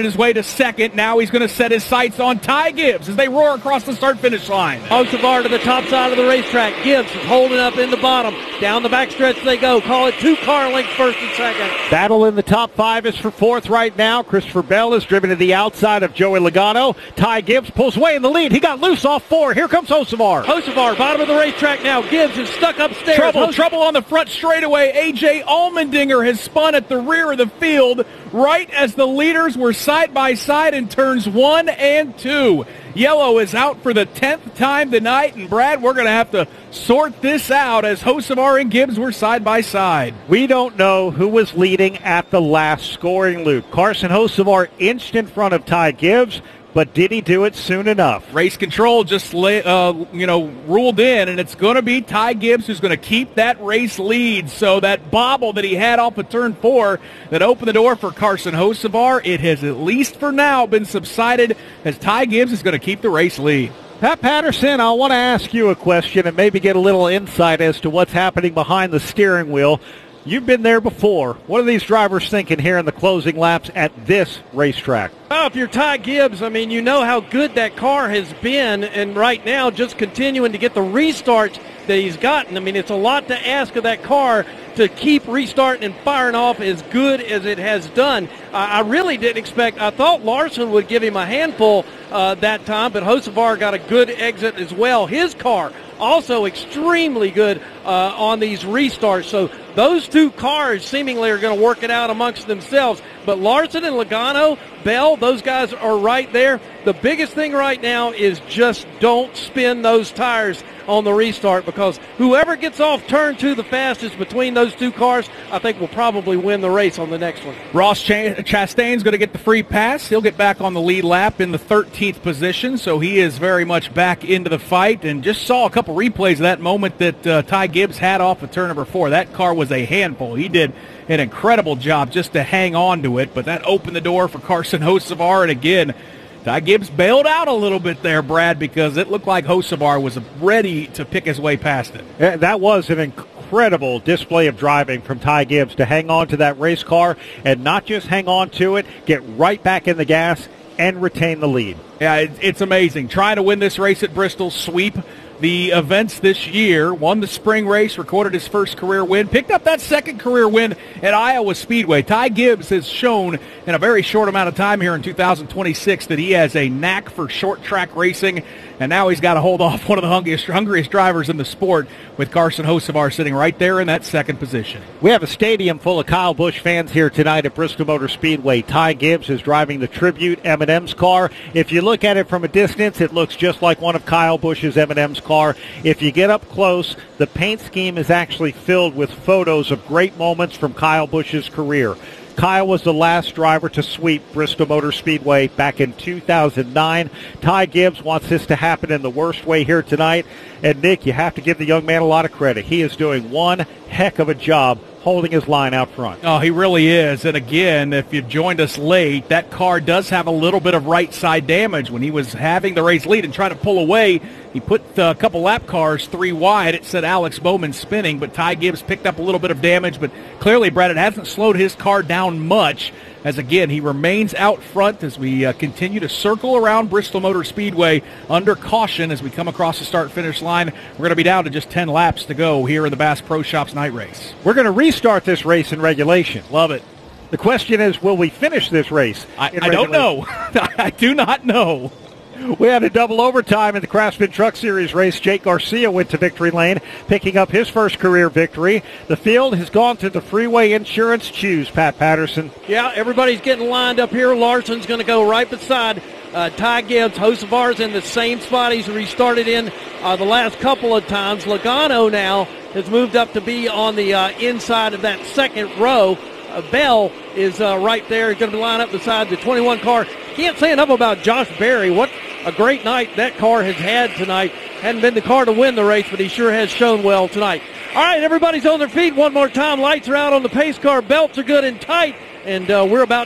S4: pounded his way to second. Now he's going to set his sights on Ty Gibbs as they roar across the start-finish line.
S11: Hocevar to the top side of the racetrack. Gibbs is holding up in the bottom. Down the backstretch they go. Call it two car lengths first and second.
S5: Battle in the top five is for fourth right now. Christopher Bell is driven to the outside of Joey Logano. Ty Gibbs pulls way in the lead. He got loose off four. Here comes Hocevar.
S11: Hocevar, bottom of the racetrack now. Gibbs is stuck upstairs.
S4: Trouble,
S11: Hoce-
S4: trouble on the front straightaway. A J Allmendinger has spun at the rear of the field right as the leaders were side by side in turns one and two. Yellow is out for the tenth time tonight, and Brad, we're going to have to sort this out as Hocevar and Gibbs were side by side.
S5: We don't know who was leading at the last scoring loop. Carson Hocevar inched in front of Ty Gibbs, but did he do it soon enough?
S4: Race control just lay, uh, you know, ruled in, and it's going to be Ty Gibbs who's going to keep that race lead. So that bobble that he had off of turn four that opened the door for Carson Hocevar, it has at least for now been subsided as Ty Gibbs is going to keep the race lead.
S5: Pat Patterson, I want to ask you a question and maybe get a little insight as to what's happening behind the steering wheel. You've been there before. What are these drivers thinking here in the closing laps at this racetrack?
S11: Well, if you're Ty Gibbs, I mean, you know how good that car has been, and right now just continuing to get the restarts that he's gotten. I mean, it's a lot to ask of that car to keep restarting and firing off as good as it has done. Uh, I really didn't expect, I thought Larson would give him a handful uh, that time, but Hocevar got a good exit as well. His car also extremely good uh, on these restarts. So those two cars seemingly are going to work it out amongst themselves. But Larson and Logano, Bell, those guys are right there. The biggest thing right now is just don't spin those tires on the restart, because whoever gets off turn two the fastest between those two cars, I think will probably win the race on the next one.
S4: Ross Ch- Chastain's going to get the free pass. He'll get back on the lead lap in the thirteenth position, so he is very much back into the fight. And just saw a couple replays of that moment that uh, Ty Gibbs had off of turn number four. That car was a handful. He did an incredible job just to hang on to it, but that opened the door for Carson Hocevar, and again, Ty Gibbs bailed out a little bit there, Brad, because it looked like Hocevar was ready to pick his way past it.
S5: Yeah, that was an incredible display of driving from Ty Gibbs to hang on to that race car and not just hang on to it, get right back in the gas and retain the lead.
S4: Yeah, it, it's amazing. Trying to win this race at Bristol, sweep the events this year, won the spring race, recorded his first career win, picked up that second career win at Iowa Speedway. Ty Gibbs has shown in a very short amount of time here in two thousand twenty-six that he has a knack for short track racing, and now he's got to hold off one of the hungriest, hungriest drivers in the sport with Carson Hocevar sitting right there in that second position.
S5: We have a stadium full of Kyle Busch fans here tonight at Bristol Motor Speedway. Ty Gibbs is driving the Tribute M and M's car. If you look at it from a distance, it looks just like one of Kyle Busch's M and M's car. If you get up close, the paint scheme is actually filled with photos of great moments from Kyle Busch's career. Kyle was the last driver to sweep Bristol Motor Speedway back in two thousand nine. Ty Gibbs wants this to happen in the worst way here tonight. And, Nick, you have to give the young man a lot of credit. He is doing one heck of a job holding his line out front.
S4: Oh, he really is. And again, if you joined us late, that car does have a little bit of right side damage. When he was having the race lead and trying to pull away, he put a couple lap cars three wide. It said Alex Bowman spinning, but Ty Gibbs picked up a little bit of damage. But clearly, Brad, it hasn't slowed his car down much, as again, he remains out front as we uh, continue to circle around Bristol Motor Speedway under caution as we come across the start-finish line. We're going to be down to just ten laps to go here in the Bass Pro Shops night race.
S5: We're going to restart this race in regulation.
S4: Love it.
S5: The question is, will we finish this race?
S4: I, I don't know. I do not know.
S5: We had a double overtime in the Craftsman Truck Series race. Jake Garcia went to victory lane, picking up his first career victory. The field has gone to the Freeway Insurance Choose, Pat Patterson.
S11: Yeah, everybody's getting lined up here. Larson's going to go right beside uh, Ty Gibbs. Hocevar's in the same spot he's restarted in uh, the last couple of times. Logano now has moved up to be on the uh, inside of that second row. Uh, Bell is uh, right there. He's going to line up beside the twenty-one car. Can't say enough about Josh Berry. What a great night that car has had tonight. Hadn't been the car to win the race, but he sure has shown well tonight. All right, everybody's on their feet one more time. Lights are out on the pace car. Belts are good and tight. And uh, we're about to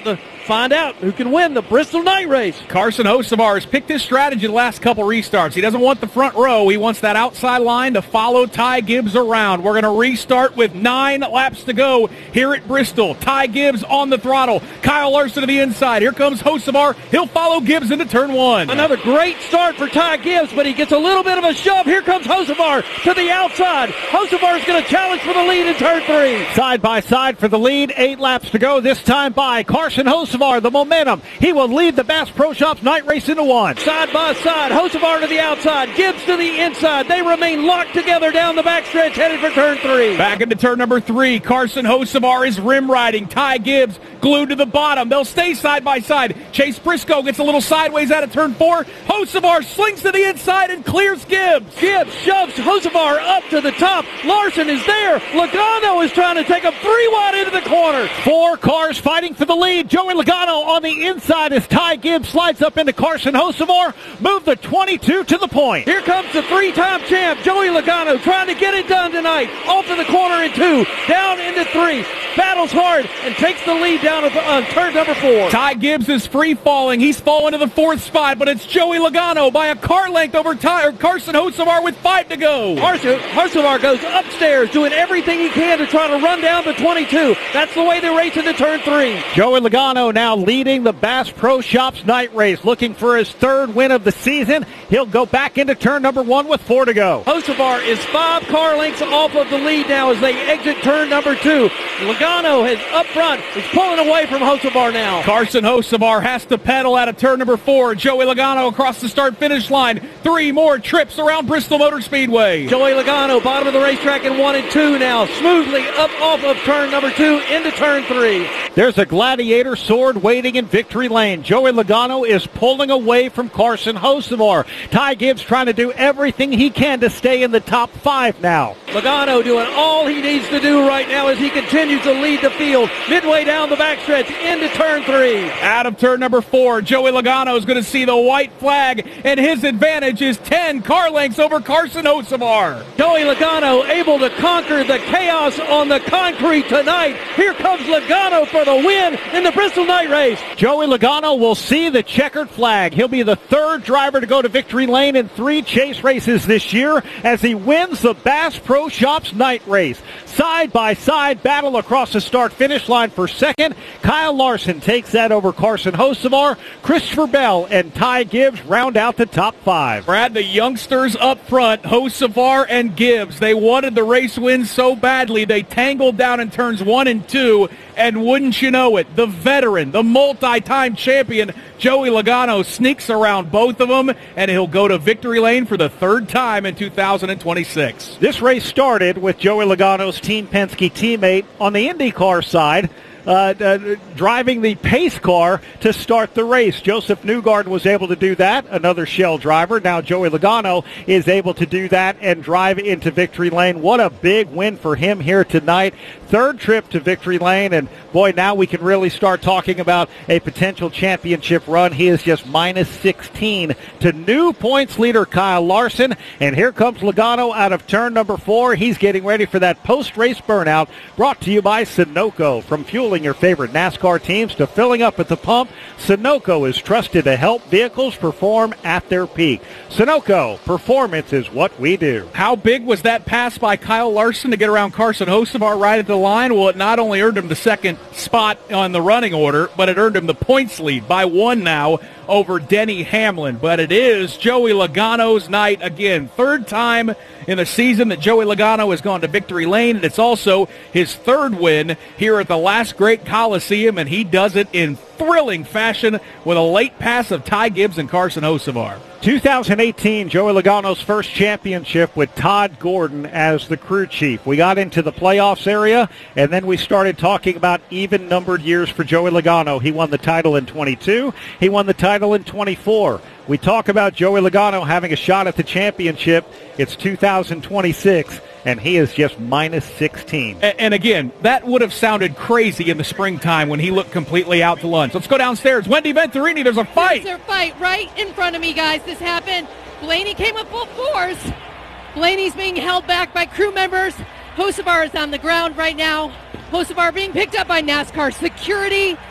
S11: find out who can win the Bristol Night Race.
S4: Carson Hocevar has picked his strategy the last couple restarts. He doesn't want the front row. He wants that outside line to follow Ty Gibbs around. We're going to restart with nine laps to go here at Bristol. Ty Gibbs on the throttle. Kyle Larson to the inside. Here comes Hocevar. He'll follow Gibbs into turn one.
S11: Another great start for Ty Gibbs, but he gets a little bit of a shove. Here comes Hocevar to the outside. Hocevar is going to challenge for the lead in turn three.
S5: Side by side for the lead. Eight laps to go. This time by Carson Hocevar. The momentum. He will lead the Bass Pro Shops night race into one.
S11: Side by side. Hocevar to the outside. Gibbs to the inside. They remain locked together down the backstretch headed for turn three.
S4: Back into turn number three. Carson Hocevar is rim riding. Ty Gibbs glued to the bottom. They'll stay side by side. Chase Briscoe gets a little sideways out of turn four. Hocevar slings to the inside and clears Gibbs.
S11: Gibbs shoves Hocevar up to the top. Larson is there. Logano is trying to take him three wide into the corner.
S5: Four cars fighting for the lead. Joey Logano on the inside as Ty Gibbs slides up into Carson Hocevar. Move the twenty-two to the point.
S11: Here comes the three-time champ, Joey Logano, trying to get it done tonight. Off to the corner in two. Down into three. Battles hard and takes the lead down on turn number four.
S4: Ty Gibbs is free falling. He's fallen to the fourth spot, but it's Joey Logano by a car length over Ty, or Carson Hocevar with five to go.
S11: Hocevar goes upstairs doing everything he can to try to run down the twenty-two. That's the way they race into turn three.
S5: Joey Logano now leading the Bass Pro Shops night race, looking for his third win of the season. He'll go back into turn number one with four to go.
S11: Hocevar is five car lengths off of the lead now as they exit turn number two. Logano is up front, is pulling away from Hocevar now.
S4: Carson Hocevar has to pedal out of turn number four. Joey Logano across the start-finish line. Three more trips around Bristol Motor Speedway.
S11: Joey Logano, bottom of the racetrack in one and two now, smoothly up off of turn number two into turn three.
S5: There's a Gladiator sword waiting in victory lane. Joey Logano is pulling away from Carson Hocevar. Ty Gibbs trying to do everything he can to stay in the top five now.
S11: Logano doing all he needs to do right now as he continues to lead the field midway down the backstretch into turn three.
S4: Out of turn number four, Joey Logano is going to see the white flag, and his advantage is ten car lengths over Carson Hocevar.
S11: Joey Logano able to conquer the chaos on the concrete tonight. Here comes Logano for the win in the Bristol Night Race.
S5: Joey Logano will see the checkered flag. He'll be the third driver to go to victory lane in three chase races this year as he wins the Bass Pro Shops night race. Side by side battle across the start-finish line for second. Kyle Larson takes that over Carson Hocevar. Christopher Bell and Ty Gibbs round out the top five.
S4: Brad, the youngsters up front, Hocevar and Gibbs, they wanted the race win so badly they tangled down in turns one and two, and wouldn't you know it, the veteran, the multi-time champion, Joey Logano sneaks around both of them, and he'll go to victory lane for the third time in two thousand twenty-six.
S5: This race started with Joey Logano's Team Penske teammate on the IndyCar side, Uh, uh, driving the pace car to start the race. Joseph Newgarden was able to do that, another Shell driver. Now Joey Logano is able to do that and drive into victory lane. What a big win for him here tonight. Third trip to victory lane, and boy, now we can really start talking about a potential championship run. He is just minus sixteen to new points leader Kyle Larson, and here comes Logano out of turn number four. He's getting ready for that post-race burnout, brought to you by Sunoco. From fueling your favorite NASCAR teams to filling up at the pump, Sunoco is trusted to help vehicles perform at their peak. Sunoco, performance is what we do.
S4: How big was that pass by Kyle Larson to get around Carson Hocevar right at the line? Well, it not only earned him the second spot on the running order, but it earned him the points lead by one now over Denny Hamlin. But it is Joey Logano's night again. Third time in the season that Joey Logano has gone to victory lane, and it's also his third win here at the last great Coliseum, and he does it in thrilling fashion with a late pass of Ty Gibbs and Carson Hocevar.
S5: two thousand eighteen, Joey Logano's first championship with Todd Gordon as the crew chief. We got into the playoffs area, and then we started talking about even-numbered years for Joey Logano. He won the title in twenty-two. He won the title in twenty-four. We talk about Joey Logano having a shot at the championship. It's two thousand twenty-six, and he is just minus sixteen.
S4: And, and again, that would have sounded crazy in the springtime when he looked completely out to lunch. Let's go downstairs. Wendy Venturini, there's a fight.
S6: There's a fight right in front of me, guys. This happened. Blaney came up full force. Blaney's being held back by crew members. Hocevar is on the ground right now. Hocevar being picked up by NASCAR security.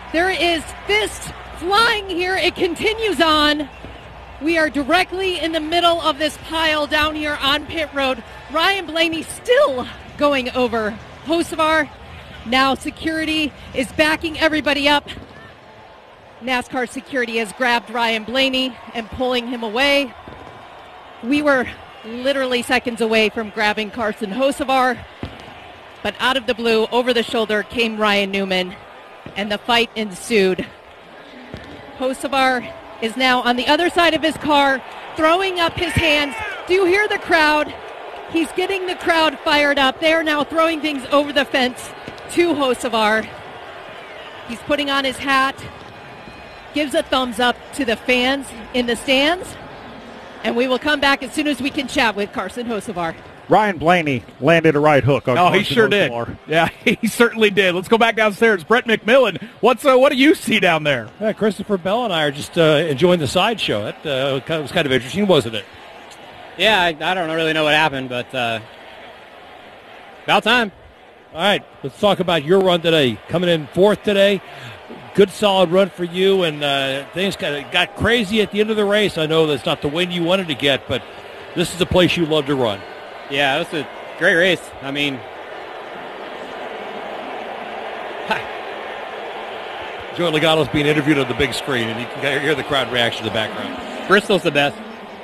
S6: There is fist flying here. It continues on. We are directly in the middle of this pile down here on pit road. Ryan Blaney still going over Hocevar. Now security is backing everybody up. NASCAR security has grabbed Ryan Blaney and pulling him away. We were literally seconds away from grabbing Carson Hocevar, but out of the blue, over the shoulder, came Ryan Newman, and the fight ensued. Hocevar is now on the other side of his car, throwing up his hands. Do you hear the crowd? He's getting the crowd fired up. They are now throwing things over the fence to Hocevar. He's putting on his hat, gives a thumbs up to the fans in the stands, and we will come back as soon as we can chat with Carson Hocevar.
S5: Ryan Blaney landed a right hook on
S4: Oh,
S5: Carson
S4: he sure
S5: Hocevar.
S4: did. Yeah, he certainly did. Let's go back downstairs. Brett McMillan, what's uh, what do you see down there?
S10: Yeah, Christopher Bell and I are just uh, enjoying the sideshow. It uh, was kind of interesting, wasn't it?
S16: Yeah, I, I don't really know what happened, but uh, about time.
S10: All right, let's talk about your run today. Coming in fourth today. Good solid run for you, and uh, things kind of got crazy at the end of the race. I know that's not the win you wanted to get, but this is a place you love to run.
S16: Yeah, it was a great race. I mean,
S10: Joey Logano's being interviewed on the big screen, and you can hear the crowd reaction in the background.
S16: Bristol's the best.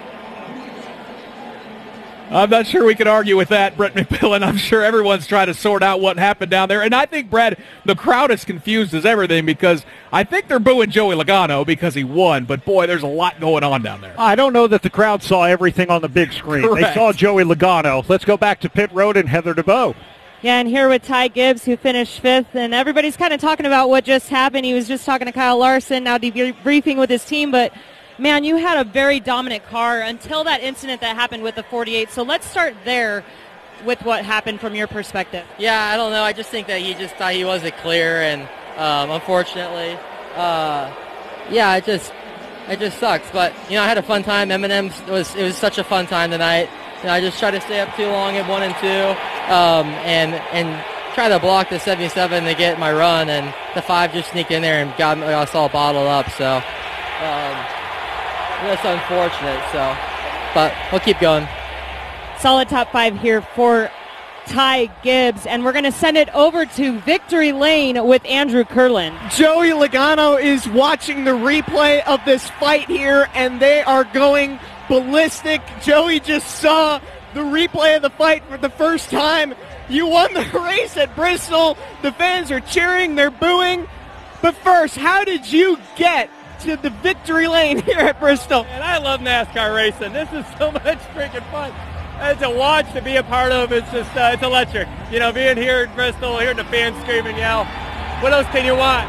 S4: I'm not sure we can argue with that, Brett McMillan. I'm sure everyone's trying to sort out what happened down there. And I think, Brad, the crowd is confused as everything because I think they're booing Joey Logano because he won. But, boy, there's a lot going on down there.
S5: I don't know that the crowd saw everything on the big screen.
S4: Correct.
S5: They saw Joey Logano. Let's go back to pit road and Heather DeBow.
S9: Yeah, and here with Ty Gibbs, who finished fifth, and everybody's kind of talking about what just happened. He was just talking to Kyle Larson, now debriefing with his team, but man, you had a very dominant car until that incident that happened with the forty-eight. So let's start there with what happened from your perspective.
S17: Yeah, I don't know. I just think that he just thought he wasn't clear, and um, unfortunately, uh, yeah, it just it just sucks. But you know, I had a fun time. Eminem's was it was such a fun time tonight. You know, I just tried to stay up too long at one and two, um, and and try to block the seventy-seven to get my run, and the five just sneaked in there and got us all bottled up. So. Um, That's unfortunate, so, but we'll keep going.
S9: Solid top five here for Ty Gibbs, and we're going to send it over to Victory Lane with Andrew Kurland.
S1: Joey Logano is watching the replay of this fight here, and they are going ballistic. Joey just saw the replay of the fight for the first time. You won the race at Bristol. The fans are cheering, they're booing. But first, how did you get to the victory lane here at Bristol?
S15: And I love NASCAR racing. This is so much freaking fun. And to watch, to be a part of, it's just, uh, it's electric. You know, being here at Bristol, hearing the fans scream and yell. What else can you want?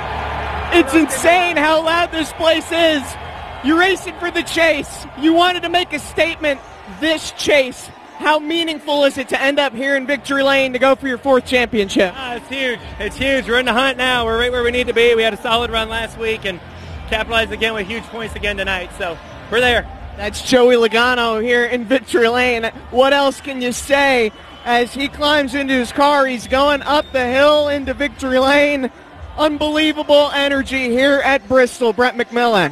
S1: It's insane how loud this place is. You're racing for the chase. You wanted to make a statement. This chase, how meaningful is it to end up here in Victory Lane to go for your fourth championship?
S15: Ah, it's huge. It's huge. We're in the hunt now. We're right where we need to be. We had a solid run last week and capitalized again with huge points again tonight. So we're there.
S1: That's Joey Logano here in Victory Lane. What else can you say as he climbs into his car? He's going up the hill into Victory Lane. Unbelievable energy here at Bristol. Brett McMillan.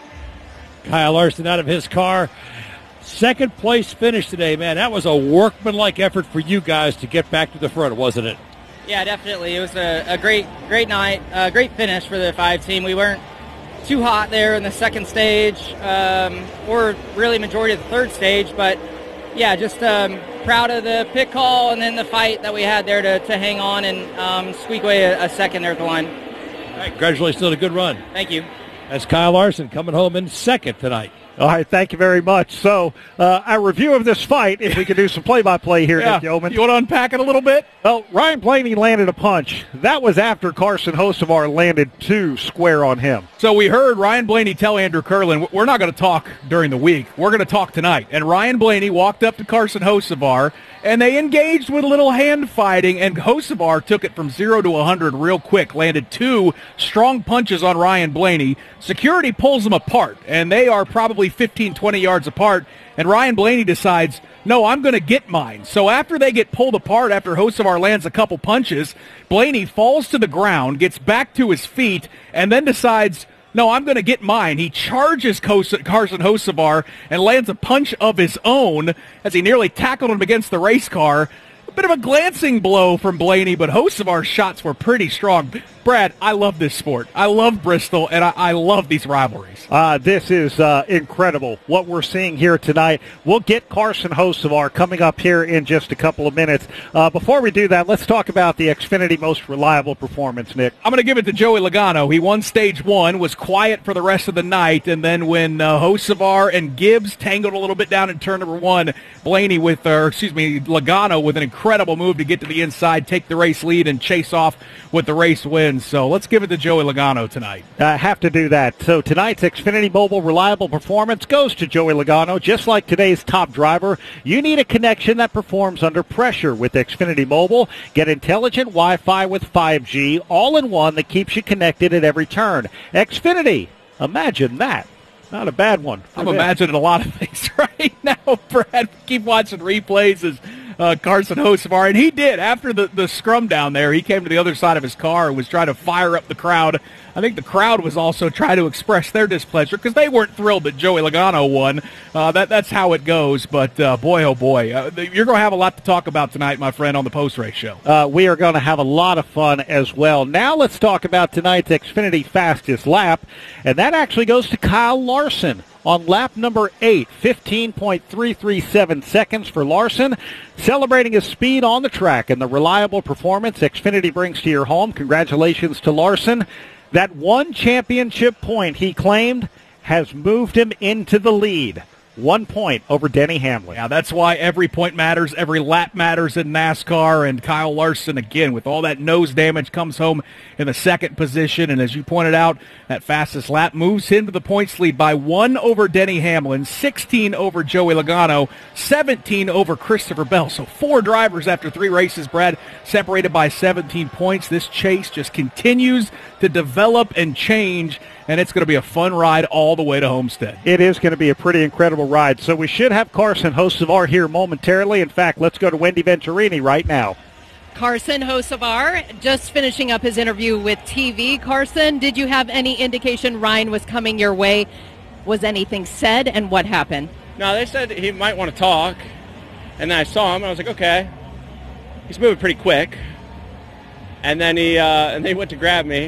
S10: Kyle Larson out of his car. Second place finish today, man. That was a workmanlike effort for you guys to get back to the front, wasn't it?
S17: Yeah, definitely. It was a, a great, great night, a great finish for the five team. We weren't too hot there in the second stage, um, or really majority of the third stage, but yeah, just um, proud of the pit call and then the fight that we had there to, to hang on and um, squeak away a, a second there at the line.
S10: All right, congratulations on a good run.
S17: Thank you.
S10: That's Kyle Larson coming home in second tonight.
S5: All right, thank you very much. So, uh, a review of this fight, if we could do some play-by-play here,
S4: yeah.
S5: Nick Yeoman.
S4: You want to unpack it a little bit?
S5: Well, Ryan Blaney landed a punch. That was after Carson Hocevar landed two square on him.
S4: So we heard Ryan Blaney tell Andrew Kurland, we're not going to talk during the week. We're going to talk tonight. And Ryan Blaney walked up to Carson Hocevar, and they engaged with a little hand fighting, and Hocevar took it from zero to one hundred real quick, landed two strong punches on Ryan Blaney. Security pulls them apart, and they are probably probably fifteen, twenty yards apart, and Ryan Blaney decides, no, I'm going to get mine. So after they get pulled apart, after Hocevar lands a couple punches, Blaney falls to the ground, gets back to his feet, and then decides, no, I'm going to get mine. He charges Carson Hocevar and lands a punch of his own as he nearly tackled him against the race car. A bit of a glancing blow from Blaney, but Hocevar's shots were pretty strong. Brad, I love this sport. I love Bristol, and I, I love these rivalries.
S5: Uh, this is uh, incredible, what we're seeing here tonight. We'll get Carson Hocevar coming up here in just a couple of minutes. Uh, before we do that, let's talk about the Xfinity Most Reliable Performance, Nick.
S4: I'm going to give it to Joey Logano. He won stage one, was quiet for the rest of the night, and then when uh, Hocevar and Gibbs tangled a little bit down in turn number one, Blaney with, or excuse me, Logano with an incredible move to get to the inside, take the race lead, and chase off with the race win. So let's give it to Joey Logano tonight.
S5: I have to do that. So tonight's Xfinity Mobile Reliable Performance goes to Joey Logano. Just like today's top driver, you need a connection that performs under pressure with Xfinity Mobile. Get intelligent Wi-Fi with five G, all in one that keeps you connected at every turn. Xfinity, imagine that. Not a bad one.
S4: I'm imagining a lot of things right now, Brad. Keep watching replays as uh, Carson Hocevar, and he did. After the, the scrum down there, he came to the other side of his car and was trying to fire up the crowd. I think the crowd was also trying to express their displeasure because they weren't thrilled that Joey Logano won. Uh, that That's how it goes, but uh, boy, oh boy. Uh, you're going to have a lot to talk about tonight, my friend, on the post-race show.
S5: Uh, we are going to have a lot of fun as well. Now let's talk about tonight's Xfinity Fastest Lap, and that actually goes to Kyle Larson. On lap number eight, fifteen point three three seven seconds for Larson, celebrating his speed on the track and the reliable performance Xfinity brings to your home. Congratulations to Larson. That one championship point he claimed has moved him into the lead. One point over Denny Hamlin.
S4: Yeah, that's why every point matters, every lap matters in NASCAR, and Kyle Larson, again, with all that nose damage, comes home in the second position, and as you pointed out, that fastest lap moves him to the points lead by one over Denny Hamlin, sixteen over Joey Logano, seventeen over Christopher Bell. So four drivers after three races, Brad, separated by seventeen points. This chase just continues to develop and change, and it's going to be a fun ride all the way to Homestead.
S5: It is going to be a pretty incredible ride. So we should have Carson Hocevar here momentarily. In fact, let's go to Wendy Venturini right now.
S6: Carson Hocevar just finishing up his interview with T V. Carson, did you have any indication Ryan was coming your way? Was anything said, and what happened?
S16: No, they said he might want to talk, and then I saw him, and I was like, okay. He's moving pretty quick. And then he uh, and they went to grab me,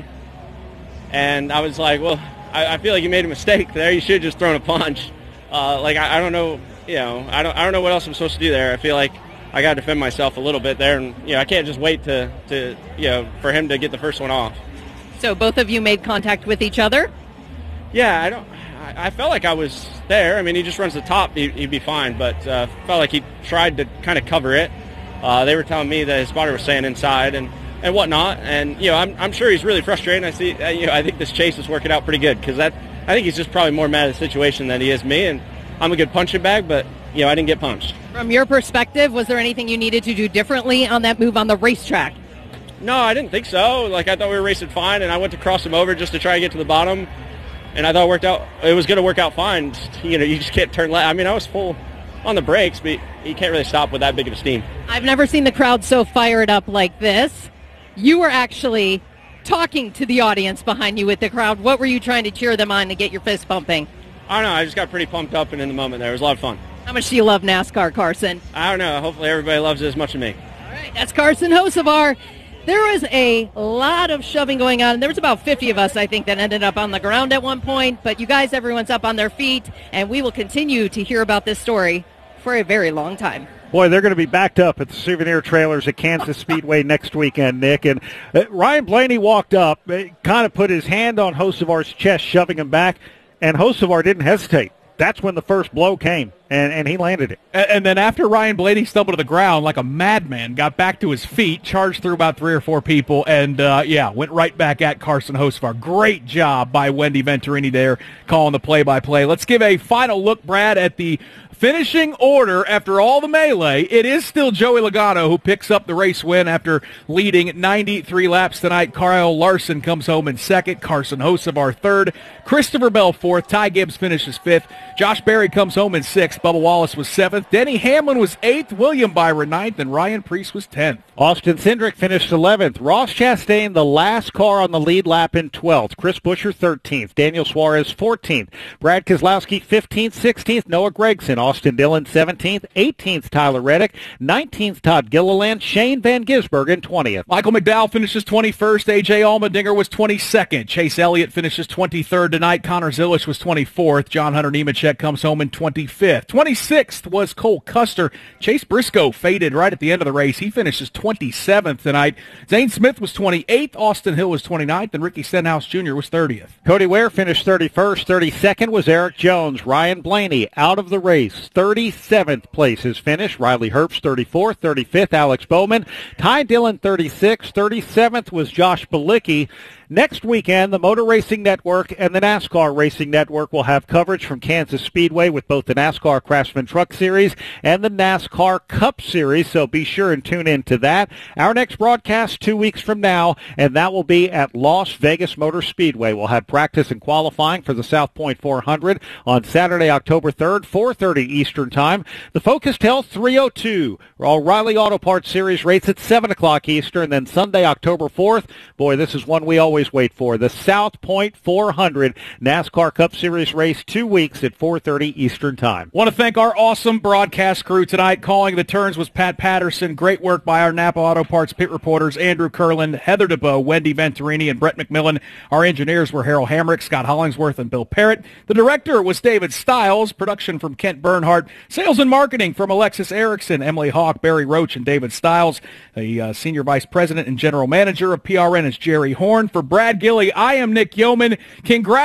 S16: and I was like, well, I, I feel like you made a mistake there. You should have just thrown a punch. Uh, like, I, I don't know, you know, I don't I don't know what else I'm supposed to do there. I feel like I got to defend myself a little bit there, and, you know, I can't just wait to, to, you know, for him to get the first one off.
S6: So both of you made contact with each other?
S16: Yeah, I don't, I, I felt like I was there. I mean, he just runs the top, he, he'd be fine, but uh, felt like he tried to kind of cover it. Uh, they were telling me that his spotter was staying inside and, and whatnot, and, you know, I'm, I'm sure he's really frustrated. I see, uh, you know, I think this chase is working out pretty good, because that, I think he's just probably more mad at the situation than he is me, and I'm a good punching bag, but, you know, I didn't get punched.
S6: From your perspective, was there anything you needed to do differently on that move on the racetrack?
S16: No, I didn't think so. Like, I thought we were racing fine, and I went to cross him over just to try to get to the bottom, and I thought it worked out. It was going to work out fine. Just, you know, you just can't turn left. I mean, I was full on the brakes, but you can't really stop with that big of a steam.
S6: I've never seen the crowd so fired up like this. You were actually talking to the audience behind you with the crowd. What were you trying to cheer them on to get your fist pumping?
S16: I don't know. I just got pretty pumped up and in the moment there. It was a lot of fun.
S6: How much do you love NASCAR, Carson?
S16: I don't know. Hopefully everybody loves it as much as me.
S6: All right, that's Carson Hocevar. There was a lot of shoving going on. There was about fifty of us, I think, that ended up on the ground at one point. But you guys, everyone's up on their feet, and we will continue to hear about this story for a very long time.
S5: Boy, they're going to be backed up at the souvenir trailers at Kansas Speedway next weekend, Nick. And uh, Ryan Blaney walked up, uh, kind of put his hand on Hocevar's chest, shoving him back, and Hocevar didn't hesitate. That's when the first blow came. and, and he landed it.
S4: And, and then after Ryan Blaney stumbled to the ground like a madman, got back to his feet, charged through about three or four people, and, uh, yeah, went right back at Carson Hocevar. Great job by Wendy Venturini there calling the play-by-play. Let's give a final look, Brad, at the finishing order after all the melee. It is still Joey Logano who picks up the race win after leading ninety-three laps tonight. Kyle Larson comes home in second. Carson Hocevar third. Christopher Bell fourth. Ty Gibbs finishes fifth. Josh Berry comes home in sixth. Bubba Wallace was seventh. Denny Hamlin was eighth. William Byron ninth. And Ryan Preece was tenth.
S5: Austin Cindric finished eleventh. Ross Chastain, the last car on the lead lap, in twelfth. Chris Buescher, thirteenth. Daniel Suarez, fourteenth. Brad Keselowski, fifteenth. sixteenth. Noah Gragson. Austin Dillon, seventeenth. eighteenth. Tyler Reddick. nineteenth. Todd Gilliland. Shane Van Gisbergen, twentieth.
S4: Michael McDowell finishes twenty-first. A J Allmendinger was twenty-second. Chase Elliott finishes twenty-third tonight. Connor Zilisch was twenty-fourth. John Hunter Nemechek comes home in twenty-fifth. twenty-sixth was Cole Custer. Chase Briscoe faded right at the end of the race. He finishes twenty-seventh tonight. Zane Smith was twenty-eighth. Austin Hill was twenty-ninth. And Ricky Stenhouse Junior was thirtieth.
S5: Cody Ware finished thirty-first. thirty-second was Eric Jones. Ryan Blaney out of the race. thirty-seventh place his finish. Riley Herbst, thirty-fourth. thirty-fifth, Alex Bowman. Ty Dillon, thirty-sixth. thirty-seventh was Josh Bilicki. Next weekend, the Motor Racing Network and the NASCAR Racing Network will have coverage from Kansas Speedway with both the NASCAR Craftsman Truck Series and the NASCAR Cup Series, so be sure and tune in to that. Our next broadcast two weeks from now, and that will be at Las Vegas Motor Speedway. We'll have practice and qualifying for the South Point four hundred on Saturday, October third, four thirty Eastern Time. The Focus Health three oh two O'Reilly Auto Parts Series race at seven o'clock Eastern, then Sunday, October fourth. Boy, this is one we always wait for. The South Point four hundred NASCAR Cup Series race, two weeks at four thirty Eastern Time.
S4: Want to thank our awesome broadcast crew tonight. Calling the turns was Pat Patterson. Great work by our Napa Auto Parts pit reporters, Andrew Curlin, Heather DeBoe, Wendy Venturini, and Brett McMillan. Our engineers were Harold Hamrick, Scott Hollingsworth, and Bill Parrott. The director was David Stiles. Production from Kent Bernhardt. Sales and marketing from Alexis Erickson, Emily Hawk, Barry Roach, and David Stiles. The uh, senior vice president and general manager of P R N is Jerry Horn. For Brad Gilly, I am Nick Yeoman. Congratulations.